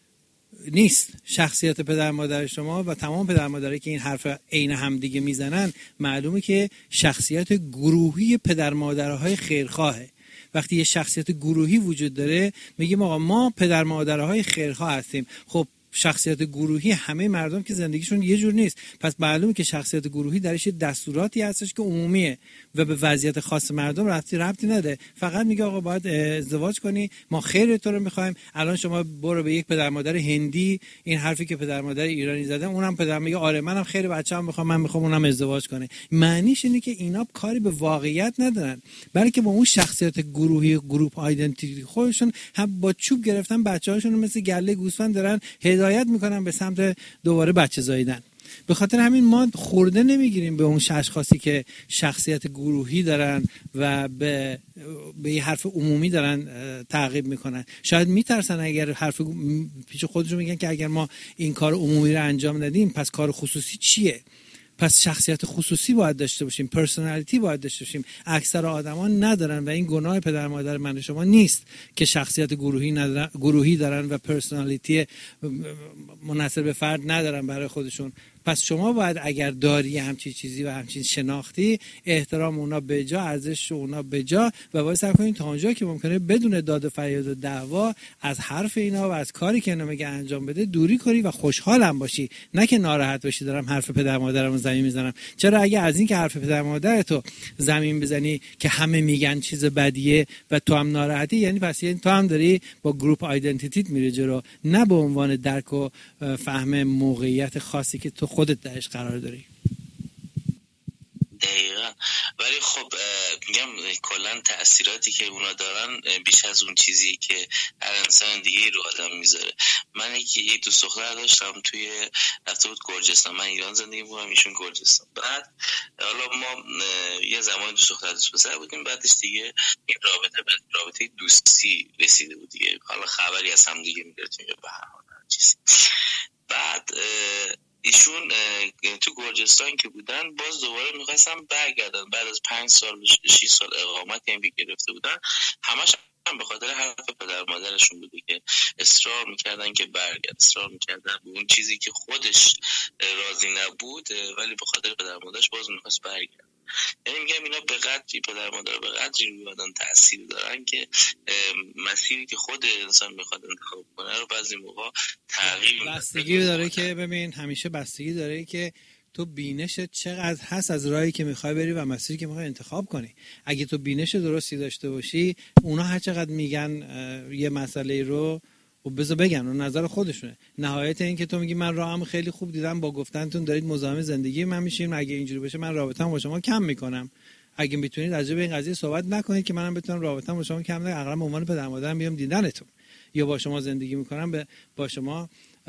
نیست. شخصیت پدر مادر شما و تمام پدر مادرایی که این حرف عین هم دیگه میزنن، معلومه که شخصیت گروهی پدر مادرهای خیرخواهه. وقتی یه شخصیت گروهی وجود داره میگیم آقا ما پدر مادرهای خیرخواه هستیم. خب شخصیت گروهی همه مردم که زندگیشون یه جور نیست، پس معلومه که شخصیت گروهی درش دستوراتی هستش که عمومیه و به وضعیت خاص مردم ربطی ربطی نده. فقط میگه آقا باید ازدواج کنی، ما خیر تو رو میخوایم. الان شما برو به یک پدر مادر هندی این حرفی که پدر مادر ایرانی زدن، اونم پدر میگه آره منم خیر بچه‌ام میخوام، من میخوام اونم ازدواج کنه. معنیش اینه که اینا کاری به واقعیت ندارن، بلکه با اون شخصیت گروهی گروپ آیدنتیتی خودشون هم با چوب گرفتن بچه‌هاشون مثل گله گوسفند دارن هدایت میکنن به سمت دوباره بچه زاییدن. به خاطر همین ما خورده نمیگیریم به اون اشخاصی که شخصیت گروهی دارن و به به یه حرف عمومی دارن تعقیب میکنن. شاید میترسن اگر حرف پیش خودشون میگن که اگر ما این کار عمومی رو انجام ندیم پس کار خصوصی چیه؟ پس شخصیت خصوصی باید داشته باشیم، پرسونالیتی باید داشته باشیم. اکثر آدما ندارن و این گناه پدر مادر من شما نیست که شخصیت گروهی ندارن، گروهی دارن و پرسونالیتی منحصر به فرد ندارن برای خودشون. پس شما باید اگر داری همچین چیزی و همچین شناختی، احترام اونا به جا، ارزش اونا به جا و باید سعی کنید تا اونجا که ممکنه بدون داد و فریاد و دعوا از حرف اینا و از کاری که اینا میگه انجام بده دوری کنی و خوشحالم باشی، نه که ناراحت باشی دارم حرف پدر مادرمو زمین میزنم. چرا اگه از این که حرف پدر مادرتو زمین بزنی که همه میگن چیز بدیه و تو هم ناراحتی، یعنی پس یعنی تو هم داری با گروپ آیدنتیتیت میره جلو، نه به عنوان درک و فهم موقعیت خاصی که تو خودت درش قرار داری. دقیقا. ولی خب میگم کلا تأثیراتی که اونا دارن بیش از اون چیزی که هر انسان دیگه رو آدم میذاره. من یکی دو دختر داشتم توی رفته بود گرجستان، من ایران زندگی می‌کردم ایشون گرجستان. بعد حالا ما یه زمان دو دختر دوست پسر بودیم، بعدش دیگه این رابطه به رابطه دوستی رسیده بود دیگه. حالا خبری از هم دیگه میگرفتیم به هر حال چیزی. بعد ایشون تو گرجستان که بودن باز دوباره میخواستم برگردن بعد از پنج سال شش سال اقامتی هم که گرفته بودن، همش هم به خاطر حرف پدر مادرشون بوده که اصرار میکردن که برگرد، اصرار میکردن به اون چیزی که خودش راضی نبود ولی به خاطر پدر مادرش باز میخواست برگرد. یعنی میگم اینا به قدری پدر مادر به قدری روی آدم تأثیر دارن که مسیری که خود انسان میخواد انتخاب کنه رو بعضی موقع تغییر میده. بستگی داره که ببین همیشه بستگی داره که تو بینشت چقدر هست از راهی که میخوای بری و مسیری که میخوای انتخاب کنی. اگه تو بینش درستی داشته باشی، اونا هر چقدر میگن یه مسئله رو و بذار بگن اون نظر خودشونه. نهایت این که تو میگی من راهم خیلی خوب دیدم، با گفتنتون دارید مزاحم زندگی من میشین، اگه اینجوری بشه من رابطه‌ام با شما کم میکنم. اگه میتونید راجع به این قضیه صحبت نکنید که منم بتونم رابطه‌ام با شما کم نکنم، اقلا به عنوان پدر مادرم بیام دیدنتون یا با شما زندگی میکنم، به با شما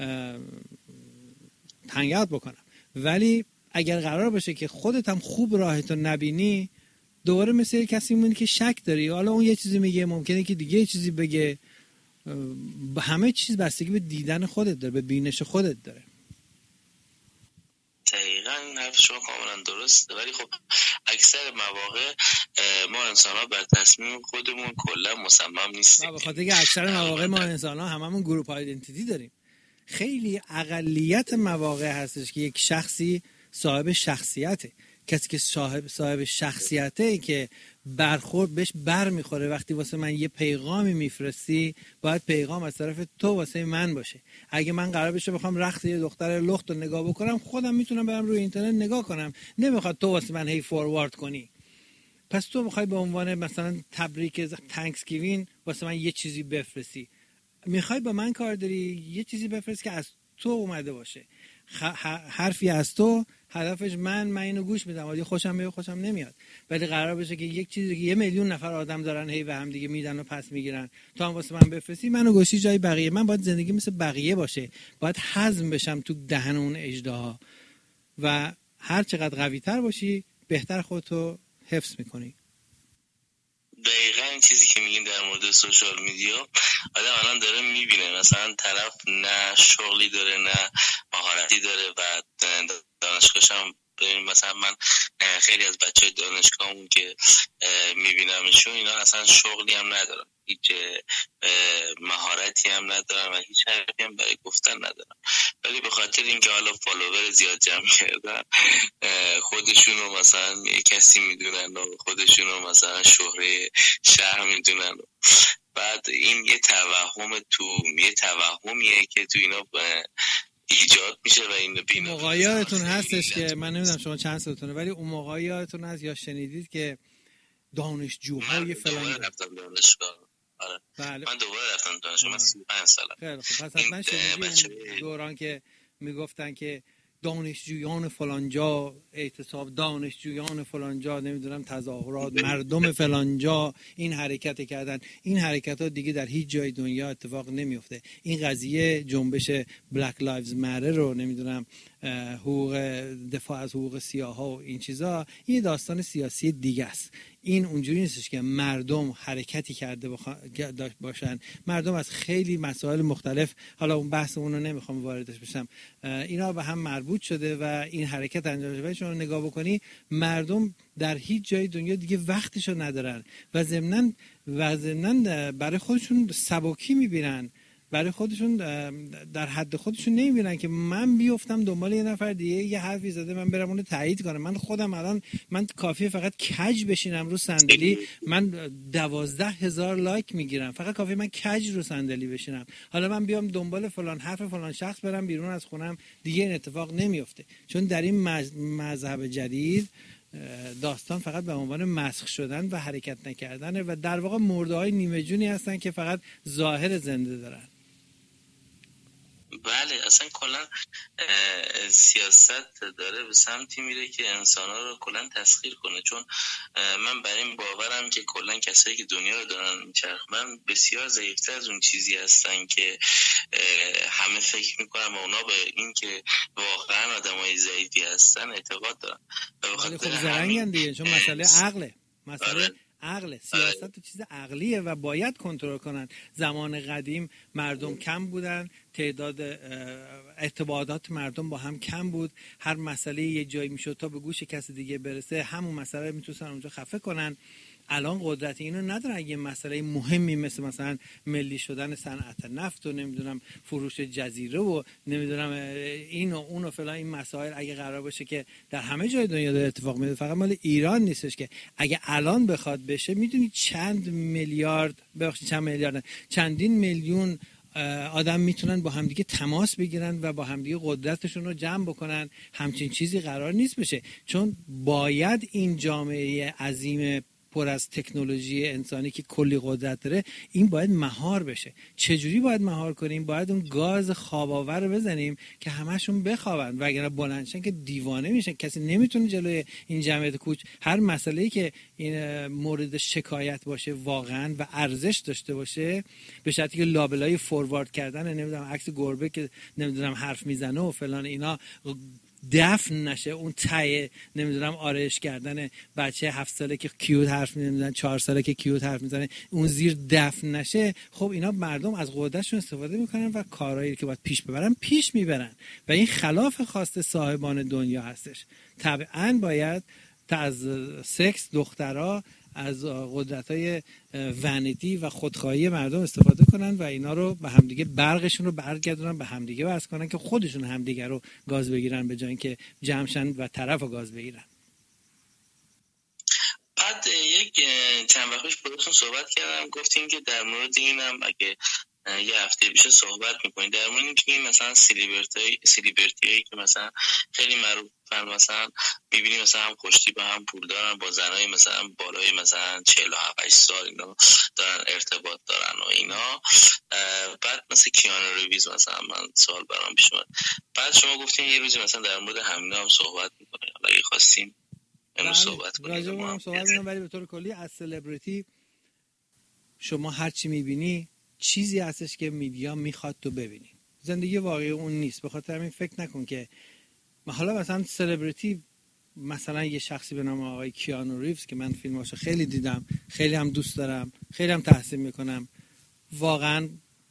تنگات بکنم. ولی اگر قرار باشه که خودت هم خوب راهتو نبینی، دوباره مثل کسی میمونی که شک داری، حالا اون یه چیزی میگه، ممکنه که دیگه یه چیزی بگه. همه چیز بستگی به دیدن خودت داره، به بینش خودت داره. دقیقا این حرف شما کاملا درسته. ولی خب اکثر مواقع ما انسان ها بر تصمیم خودمون کلا مصمم نیستیم. به خاطر که اکثر مواقع ما انسان ها هممون گروپ آیدنتیتی داریم. خیلی اقلیت مواقع هستش که یک شخصی صاحب شخصیته. کسی که صاحب صاحب شخصیته که برخورد بهش بر میخوره. وقتی واسه من یه پیغامی میفرستی، باید پیغام از طرف تو واسه من باشه. اگه من قرار بشه بخوام رخت یه دختر لخت رو نگاه بکنم، خودم میتونم برم روی اینترنت نگاه کنم، نمیخواد تو واسه من هی فوروارد کنی. پس تو میخوای به عنوان مثلا تبریک تانکسگیوین واسه من یه چیزی بفرستی، میخوای با من کار داری، یه چیزی بفرست که از تو اومده باشه، حرفی از تو، هدفش من من اینو گوش میدم، ولی خوشم میاد خوشم نمیاد. ولی قرار بشه که یک چیزی که یه میلیون نفر آدم دارن هی و هم دیگه میدن و پس میگیرن، تو هم واسه من بفرستی، منو گوشی جای بقیه. من باید زندگی مثل بقیه باشه، باید هضم بشم تو دهن اون اژدها، و هر چقدر قوی تر باشی بهتر خودتو حفظ میکنی. دقیقا این چیزی که میگین در مورد سوشال میدیا، آدم الان داره میبینه مثلا طرف نه شغلی داره نه مهارتی داره و دانشگاهش هم ببین، مثلا من خیلی از بچه دانشگاهمون که میبینمشون اینا اصلا شغلی هم ندارن، هیچ مهارتی هم ندارن و هیچ حرفی هم برای گفتن ندارن، ولی به خاطر اینکه حالا فالوور زیاد جمع کردن خودشون رو مثلا کسی میدونن و خودشون رو مثلا شهره شهر میدونن. بعد این یه توهم تو یه توهمیه که تو اینا ایجاد میشه و این بینا. موقع یادتون هستش که من نمیدونم شما چند سالتونه، ولی اون موقع یادتون هست یا شنیدید که دانشجوهای فلان رفتم دانشگاه. آره. بله. من دوباره رفتم دانشگاه، من سی و پنج سالم. خیلی خب، پس حتما شنیدید دوران که میگفتن که دانشجویان فلانجا اعتصاب، دانشجویان فلانجا نمیدونم تظاهرات، مردم فلانجا این حرکت کردن. این حرکت ها دیگه در هیچ جای دنیا اتفاق نمیفته. این قضیه جنبش بلک لایوز ماتر رو نمیدونم حقوق دفاع از حقوق سیاها و این چیزا، این داستان سیاسی دیگه است. این اونجوری نیستش که مردم حرکتی کرده باشن. مردم از خیلی مسائل مختلف، حالا اون بحث اون رو نمیخوام واردش بشم، اینا به هم مربوط شده و این حرکت انجام شده. شما نگاه بکنی مردم در هیچ جای دنیا دیگه وقتشو ندارن و ضمناً و ضمناً برای خودشون سبکی میبینن، برای خودشون در حد خودشون نمیبینن که من بیفتم دنبال یه نفر دیگه یه حرفی زده من برم اونو تایید کنم. من خودم الان من کافیه فقط کج بشینم رو صندلی، من دوازده هزار لایک میگیرم، فقط کافیه من کج رو صندلی بشینم. حالا من بیام دنبال فلان حرف فلان شخص برم بیرون از خونم، دیگه این اتفاق نمیفته. چون در این مذهب جدید داستان فقط به عنوان مسخ شدن و حرکت نکردن و در واقع مرده‌های نیمه جونی هستن که فقط ظاهر زنده دارن. بله، اصلا کلا سیاست داره به سمتی میره که انسان‌ها رو کلا تسخیر کنه. چون من بر این باورم که کلا کسایی که دنیا رو دارن میچرخونن بسیار ضعیف‌تر از اون چیزی هستن که همه فکر میکنن و اونا به این که واقعا آدمای ضعیفی هستن اعتقاد دارن. ولی خب زرنگن دیگه، چون مسئله عقله، مسئله عقل. سیاست تو چیز عقلیه و باید کنترل کنن. زمان قدیم مردم کم بودن، تعداد ارتباطات مردم با هم کم بود، هر مسئله یه جایی میشد تا به گوش کسی دیگه برسه همون مسئله میتونن اونجا خفه کنن. الان قدرت اینو ندارن. یه مسئله مهمی مثل مثلا ملی شدن صنعت نفت و نمیدونم فروش جزیره و نمیدونم این و اون و فلان، این مسائل اگه قرار باشه که در همه جای دنیا داره اتفاق میفته، فقط مال ایران نیستش که اگه الان بخواد بشه میدونی چند میلیارد ببخشید چند میلیارد نه، چندین میلیون آدم میتونن با همدیگه تماس بگیرن و با همدیگه قدرتشون رو جمع بکنن. همچین چیزی قرار نیست بشه، چون باید این جامعه عظیم پر از تکنولوژی انسانی که کلی قدرت داره این باید مهار بشه. چجوری باید مهار کنیم؟ باید اون گاز خواب‌آور رو بزنیم که همشون بخوابن، وگرنه بلندشن که دیوانه میشن. کسی نمیتونه جلوی این جمعیت کوچ هر مسئله‌ای که این مورد شکایت باشه واقعا و ارزش داشته باشه، به شرطی که لابلای فوروارد کردن نمیدونم عکس گربه که نمیدونم حرف میزنه و فلان اینا دفن نشه، اون ته نمیدونم آرایش کردن بچه هفت ساله که کیوت حرف نمیزنه، چهار ساله که کیوت حرف میزنه اون زیر دفن نشه، خب اینا مردم از قدرتشون استفاده میکنن و کارهایی که باید پیش ببرن پیش میبرن و این خلاف خواست صاحبان دنیا هستش. طبعا باید تا از سکس دخترها از قدرت‌های ونیتی و خودخواهی مردم استفاده کنن و اینا رو به همدیگه برقشون رو برگردونن به همدیگه واسه کنن که خودشون همدیگه رو گاز بگیرن به جای اینکه جمعشن و طرف رو گاز بگیرن. بعد یک چند وقت پیش باهاتون صحبت کردم، گفتیم که در مورد اینم اگه یه هفته پیش صحبت میکنیم در مورد اینکه مثلا سلیبریتی سلیبریتی که مثلا خیلی معروفن، مثلا میبینیم مثلا هم خوشتیپ هم پول دارن، با زنای مثلا بالای مثلا چهل و هفت سال اینا دارن ارتباط دارن و اینا. بعد مثلا کیانو ریویز مثلا من سوال برام پیش اومد، بعد شما گفتین یه روزی مثلا در مورد همینا هم صحبت میکنیم، حالا اگه خواستیم امروز صحبت کنیم راجع به هم صحبت کنیم. ولی به طور کلی از سلبریتی شما هر چی میبینی چیزی هستش که میدیا میخواد تو ببینی، زندگی واقعی اون نیست. به خاطر همین فکر نکن که حالا مثلا سلبریتی، مثلا یه شخصی به نام آقای کیانو ریوز که من فیلماشو خیلی دیدم، خیلی هم دوست دارم، خیلی هم تحسین میکنم، واقعا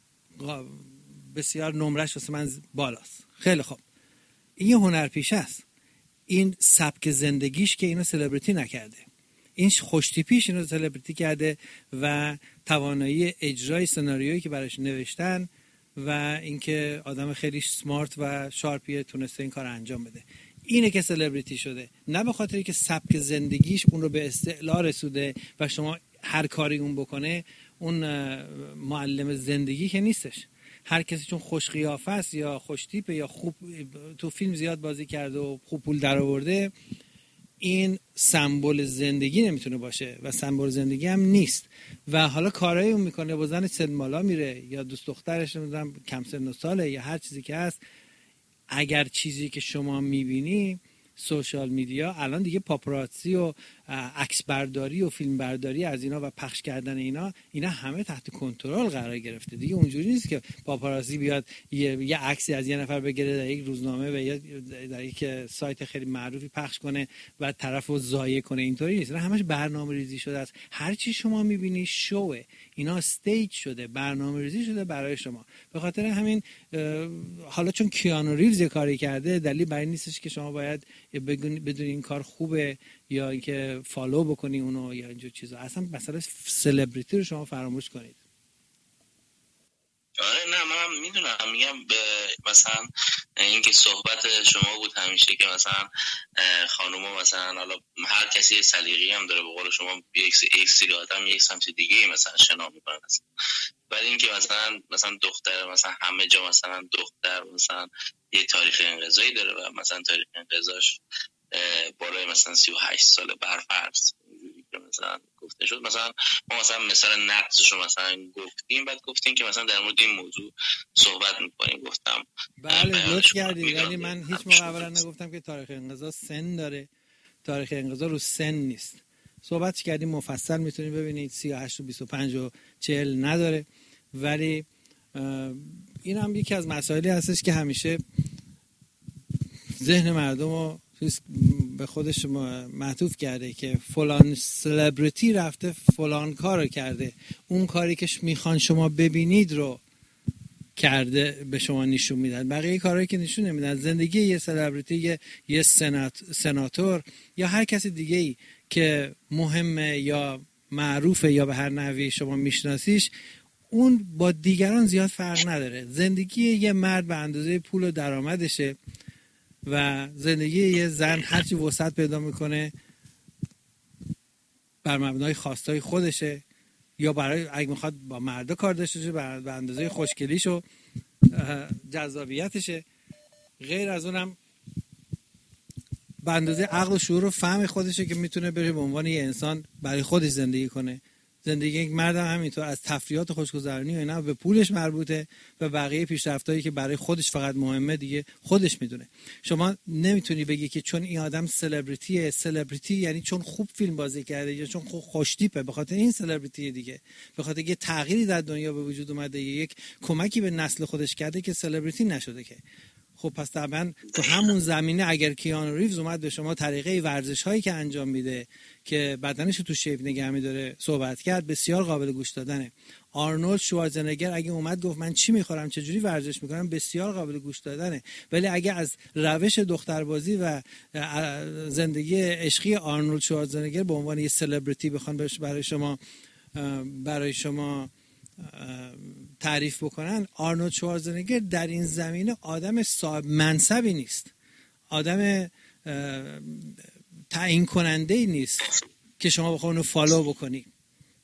بسیار نمرش واسه من بالاست. خیلی خوب، این یه هنرپیشه است، این سبک زندگیش که اینو سلبریتی نکرده، این خوشتیپیش اینو سلبریتی کرده و توانایی اجرای سناریویی که براش نوشتن و اینکه آدم خیلی سمارت و شارپیه تونسته این کار انجام بده، اینه که سلبریتی شده، نه به خاطری که سبک زندگیش اون رو به استعلا رسوده و شما هر کاری اون بکنه اون معلم زندگی که نیستش. هر کسی چون خوش قیافه است یا خوش تیپه یا خوب تو فیلم زیاد بازی کرده و خوب پول در آورده، این سمبل زندگی نمیتونه باشه و سمبل زندگی هم نیست. و حالا کارایی اون میکنه، با زن سنمالا میره یا دوست دخترش نمیدونم کم سن و ساله یا هر چیزی که هست، اگر چیزی که شما میبینی سوشال میدیا الان دیگه پاپاراتزی و عکس برداری و فیلم برداری از اینا و پخش کردن اینا اینا همه تحت کنترل قرار گرفته دیگه. اونجوری نیست که پاپاراتزی بیاد یه یه عکسی از یه نفر بگیره در یک روزنامه و یا در یک سایت خیلی معروفی پخش کنه و طرفو ضایع کنه. اینطوری نیست، اینا همش برنامه‌ریزی شده است. هر چی شما میبینی شوه، اینا استیج شده، برنامه‌ریزی شده برای شما. به خاطر همین حالا چون کیانو ریوز یه کاری کرده دلیل بر این نیستش که شما باید بدون این کار خوبه یا اینکه فالو بکنی اونو یا اینجور چیزا. اصلا مثلا سلبریتی رو شما فراموش کنید. آره نه من میدونم، میگم به مثلا اینکه صحبت شما بود همیشه که مثلا خانوما مثلا حالا هر کسی سلیقه‌ای هم داره، به قول شما یک یک سری آدم یک سمت دیگه مثلا شنا میکنن مثلا. ولی اینکه مثلا مثلا دختر مثلا همه جا مثلا دختر مثلا یه تاریخ انقضایی داره و مثلا تاریخ انقضاش بالای مثلا سی و هشت سال برفرض مثلا گفته شد، مثلا ما مثلا مثلا نقصش رو مثلا گفتیم، بعد گفتیم که مثلا در مورد این موضوع صحبت میکنیم. گفتم بله لطف کردید، ولی من هیچ موقع اولا نگفتم که تاریخ انقضا سن داره. تاریخ انقضا رو سن نیست، صحبت کردیم مفصل، میتونید ببینید سی و هشت و بیست و پنج و چهل نداره. ولی این هم یکی از مسائلی هستش که همیشه ذهن مردم رو به خودش معطوف کرده که فلان سلبریتی رفته فلان کار رو کرده، اون کاری که میخوان شما ببینید رو کرده به شما نشون میدن، بقیه کارهایی که نشون نمیدن. زندگی یه سلبریتی، یه, یه سنات، سناتور یا هر کسی دیگه ای که مهمه یا معروفه یا به هر نحوی شما میشناسیش، اون با دیگران زیاد فرق نداره. زندگی یه مرد به اندازه پول و درآمدشه و زندگی یه زن هرچی وسعت پیدا میکنه بر مبنای خواستای خودشه، یا برای اگه میخواد با مردا کار داشته باشه به اندازه خوشگلیش و جذابیتشه. غیر از اونم به اندازه عقل و شعور و فهم خودشه که میتونه بره به عنوان یه انسان برای خودش زندگی کنه. زندگی یک مرد هم همینطور، از تفریحات و خوشگذرانی و اینا به پولش مربوطه و بقیه پیشرفتایی که برای خودش فقط مهمه دیگه خودش میدونه. شما نمیتونی بگی که چون این آدم سلبریتیه، سلبریتی یعنی چون خوب فیلم بازی کرده یا چون خوشتیپه به خاطر این سلبریتی دیگه، به خاطر یه تغییری در دنیا به وجود اومده، یک کمکی به نسل خودش کرده که سلبریتی نشده که. خب پس طبعا تو همون زمینه اگر کیانو ریوز اومد به شما طریقه ورزش هایی که انجام میده که بدنش رو تو شیپ نگه می‌داره صحبت کرد، بسیار قابل گوش دادنه. آرنولد شوارزنگر اگه اومد گفت من چی میخورم چجوری ورزش میکنم، بسیار قابل گوش دادنه. ولی اگه از روش دختربازی و زندگی عشقی آرنولد شوارزنگر به عنوان یه سلبریتی بخوان برای شما برای شما تعریف بکنن، آرنولد شوارزنگر در این زمینه آدم صاحب منصبی نیست، آدم تعیین کننده ای نیست که شما بخواید اونو فالو بکنی.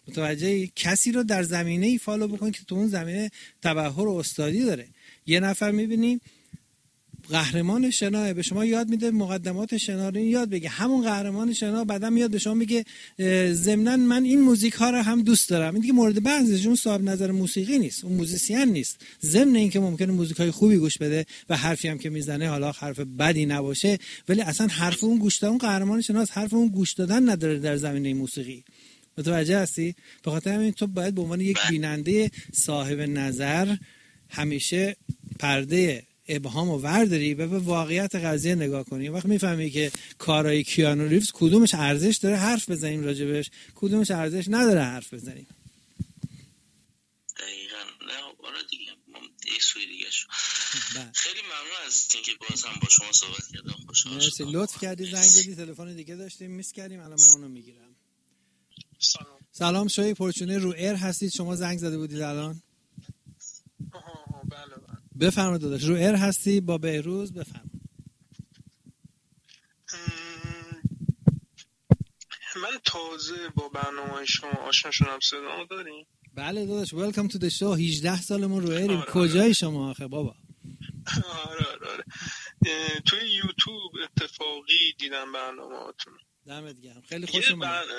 متوجه کسی رو در زمینه ای فالو بکن که تو اون زمینه تبحر و استادی داره. یه نفر میبینی قهرمان شنا به شما یاد میده مقدمات شنا رو یاد بگه، همون قهرمان شنا بعدا میاد به شما میگه ضمناً من این موزیک ها رو هم دوست دارم. این دیگه مورد بحث، اون صاحب نظر موسیقی نیست، اون موزیسین نیست. ضمن اینکه ممکنه موزیک های خوبی گوش بده و حرفی هم که میزنه حالا حرف بدی نباشه، ولی اصلا حرف اون گوش دادن، اون قهرمان شناست، حرف اون گوش دادن نداره در زمینه موسیقی. متوجه هستی؟ به خاطر همین تو باید به عنوان یک بیننده صاحب نظر همیشه پرده ابهام و ورداری و به واقعیت قضیه نگاه کنیم. وقت میفهمی که کارهای کیانو ریوز کدومش ارزش داره حرف بزنیم راجبش، کدومش ارزش نداره حرف بزنیم. دقیقاً. نه آره دیگه یک سوی دیگه شو. خیلی ممنون از اینکه باز هم با شما صحبت کردم. خوشحال شدم. لطف کردی زنگ زدی، تلفن دیگه داشتیم میس کردیم، الان من اونو میگیرم. سلام. سلام، شوی پرچونه رو ایر هستید، شما زنگ زده بودید الان؟ آها بله بله. بفرمایید داداش، رو ایر هستی با بهروز، بفرمایید. من تازه با برنامه شما آشنا شدم، صدامو دارین؟ بله داداش، ویلکام تو د شو. هجده سالمون رو ایریم. آره کجای آره. شما آخه بابا؟ آره آره آره. توی یوتیوب اتفاقی دیدم برنامه‌هاتون. دمت گرم، خیلی خوش اومد. بر...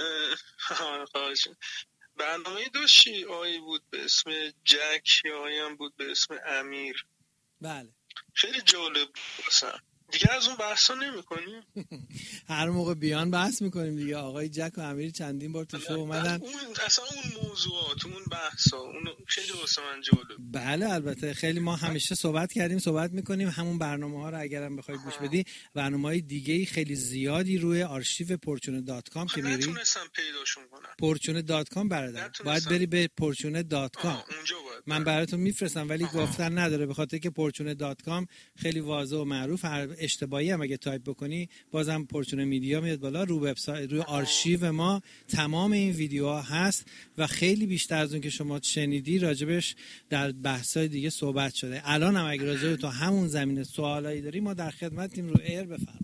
برنامه داشتی آیی بود به اسم جک یا آیی هم بود به اسم امیر. بله خیلی جالب بود. دیگه از اون بحثا نمی کنیم؟ هر موقع بیان بحث میکنیم دیگه. آقای جک و امیر چندین بار تو شو اومدن. اون اصلا اون موضوعات، اون بحثا، اون خیلی واسه من جالب. بله البته خیلی ما همیشه صحبت کردیم، صحبت میکنیم. همون برنامه ها رو اگرم بخوای گوش بدی، برنامه‌های دیگه خیلی زیادی روی آرشیو پورچونه دات کام که میری نتونستم پیداشون کنم. پورچونه دات کام برادر، باید بری به پورچونه دات کام. من براتون میفرستم ولی آها. گفتن نداره به خاطر که پورچونه دات کام خیلی واضح و معروف. هر اشتباهی هم اگه تایپ بکنی بازم پورچونه میدیا میاد بالا. رو وبسایت، روی آرشیو ما تمام این ویدیوها هست و خیلی بیشتر از اون که شما شنیدی راجبش در بحث‌های دیگه صحبت شده. الان هم اگه راجب تو همون زمینه سوالایی داری ما در خدمتیم. رو ایر بفرما.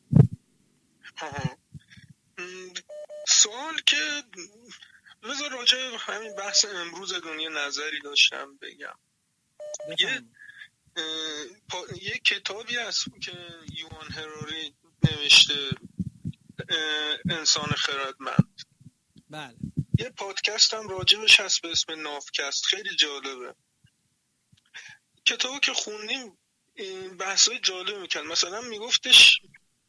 سوال که بذار راجع همین بحث امروز دنیا نظری داشتم بگم. یه یه کتابی هست که یوان هراری نوشته، انسان خردمند. بله. یه پادکست هم راجبش هست به اسم نافکست، خیلی جالبه. کتابو که خوندیم بحثای جالب میکرد. مثلا میگفتش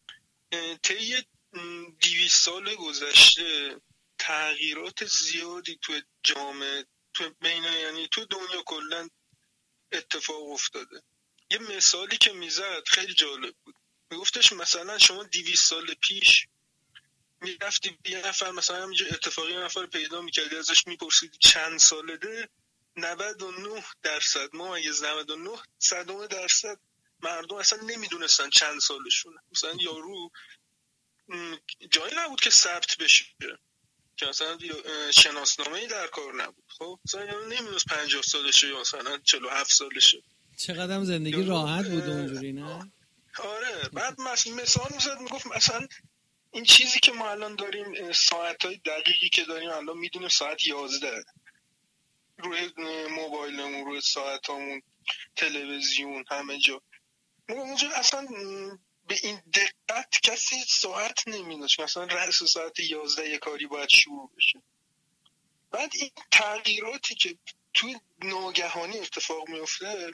طی دویست سال گذشته تغییرات زیادی تو جامعه، تو بین یعنی تو دنیا کلا اتفاق افتاده. یه مثالی که میزد خیلی جالب بود. میگفتش مثلا شما دویست سال پیش میرفتی یه نفر مثلا همینجا اتفاقی یه نفر پیدا میکردی، ازش میپرسیدی چند سالته، نود و نه درصد ما اگه نود و نه صدم درصد مردم اصلا نمیدونستن چند سالشونه. مثلا یارو جایی نبود که ثبت بشه که مثلا شناسنامه‌ای در کار نبود. خب مثلا یارو نمیدونست پنجاه سالشه یا مثلا چهل و هفت سالشه. چقدر زندگی راحت بود اونجوری نه؟ آره. بعد مثلا میزد میگفت مثلا این چیزی که ما الان داریم، ساعتهای دقیقی که داریم الان میدونیم ساعت یازده روی موبایلمون، روی ساعتامون، تلویزیون، همه جا. اونجا اصلا به این دقت کسی ساعت نمیدونست مثلا رأس ساعت یازده یه کاری باید شروع بشه. بعد این تغییراتی که توی ناگهانی اتفاق میفته،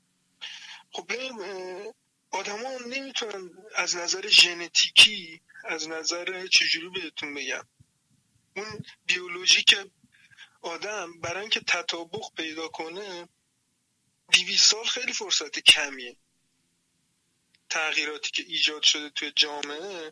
خب ببین آدم ها نمیتونن از نظر ژنتیکی، از نظر چجوری بهتون بگم، اون بیولوژیک آدم برای اینکه تطابق پیدا کنه دویست سال خیلی فرصت کمیه. تغییراتی که ایجاد شده توی جامعه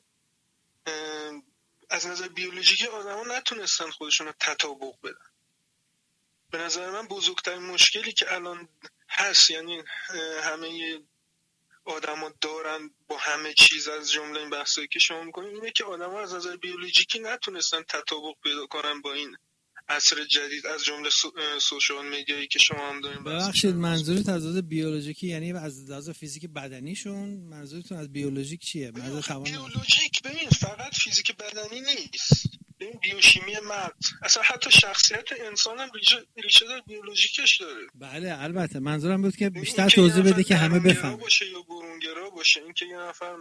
از نظر بیولوژیکی آدم ها نتونستن خودشون رو تطابق بدن. به نظر من بزرگترین مشکلی که الان هست، یعنی همه آدم ها دارن با همه چیز از جمله این بحثایی که شما میکنید، اینه که آدم ها از نظر بیولوژیکی نتونستن تطابق پیدا کنن با این عصر جدید، از جمله سو، سوشال میدیایی که شما هم دارین. ببخشید منظورت از لحاظ بیولوژیکی یعنی از لحاظ فیزیک بدنیشون؟ منظورتون از بیولوژیک چیه؟ منظور توان بیولوژیک ببین فقط فیزیک بدنی نیست. ببین بیوشیمی مغز، اصلا حتی شخصیت انسان هم ریشه, ریشه در بیولوژیکش داره. بله البته منظورم بود که بیشتر توضیح بده که همه بفهمن باشه یا برونگرا باشه. اینکه یه نفر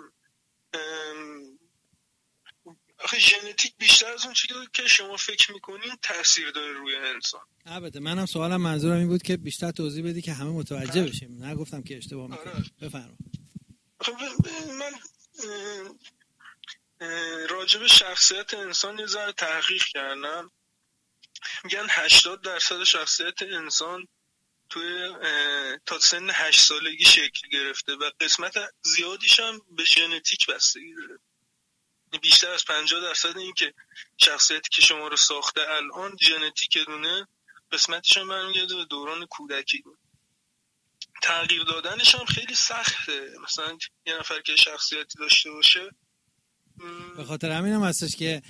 آخه ژنتیک بیشتر از اون چیزی که شما فکر میکنین تاثیر داره روی انسان. البته منم سوالم منظورم این بود که بیشتر توضیح بدی که همه متوجه بشیم، نگفتم که اشتباه میکنم. بفرما. من راجب شخصیت انسان یه ذره تحقیق کردم، میگن هشتاد درصد شخصیت انسان توی تا سن هشت سالگی شکل گرفته و قسمت زیادیش هم به ژنتیک بستگی داره. بیشتر از پنجاه درصد این که شخصیتی که شما رو ساخته الان ژنتیک دونه، قسمتش هم برمیگرده به دوران کودکی. تغییر دادنش هم خیلی سخته. مثلا یه نفر که شخصیتی داشته باشه، به خاطر همین هم هستش که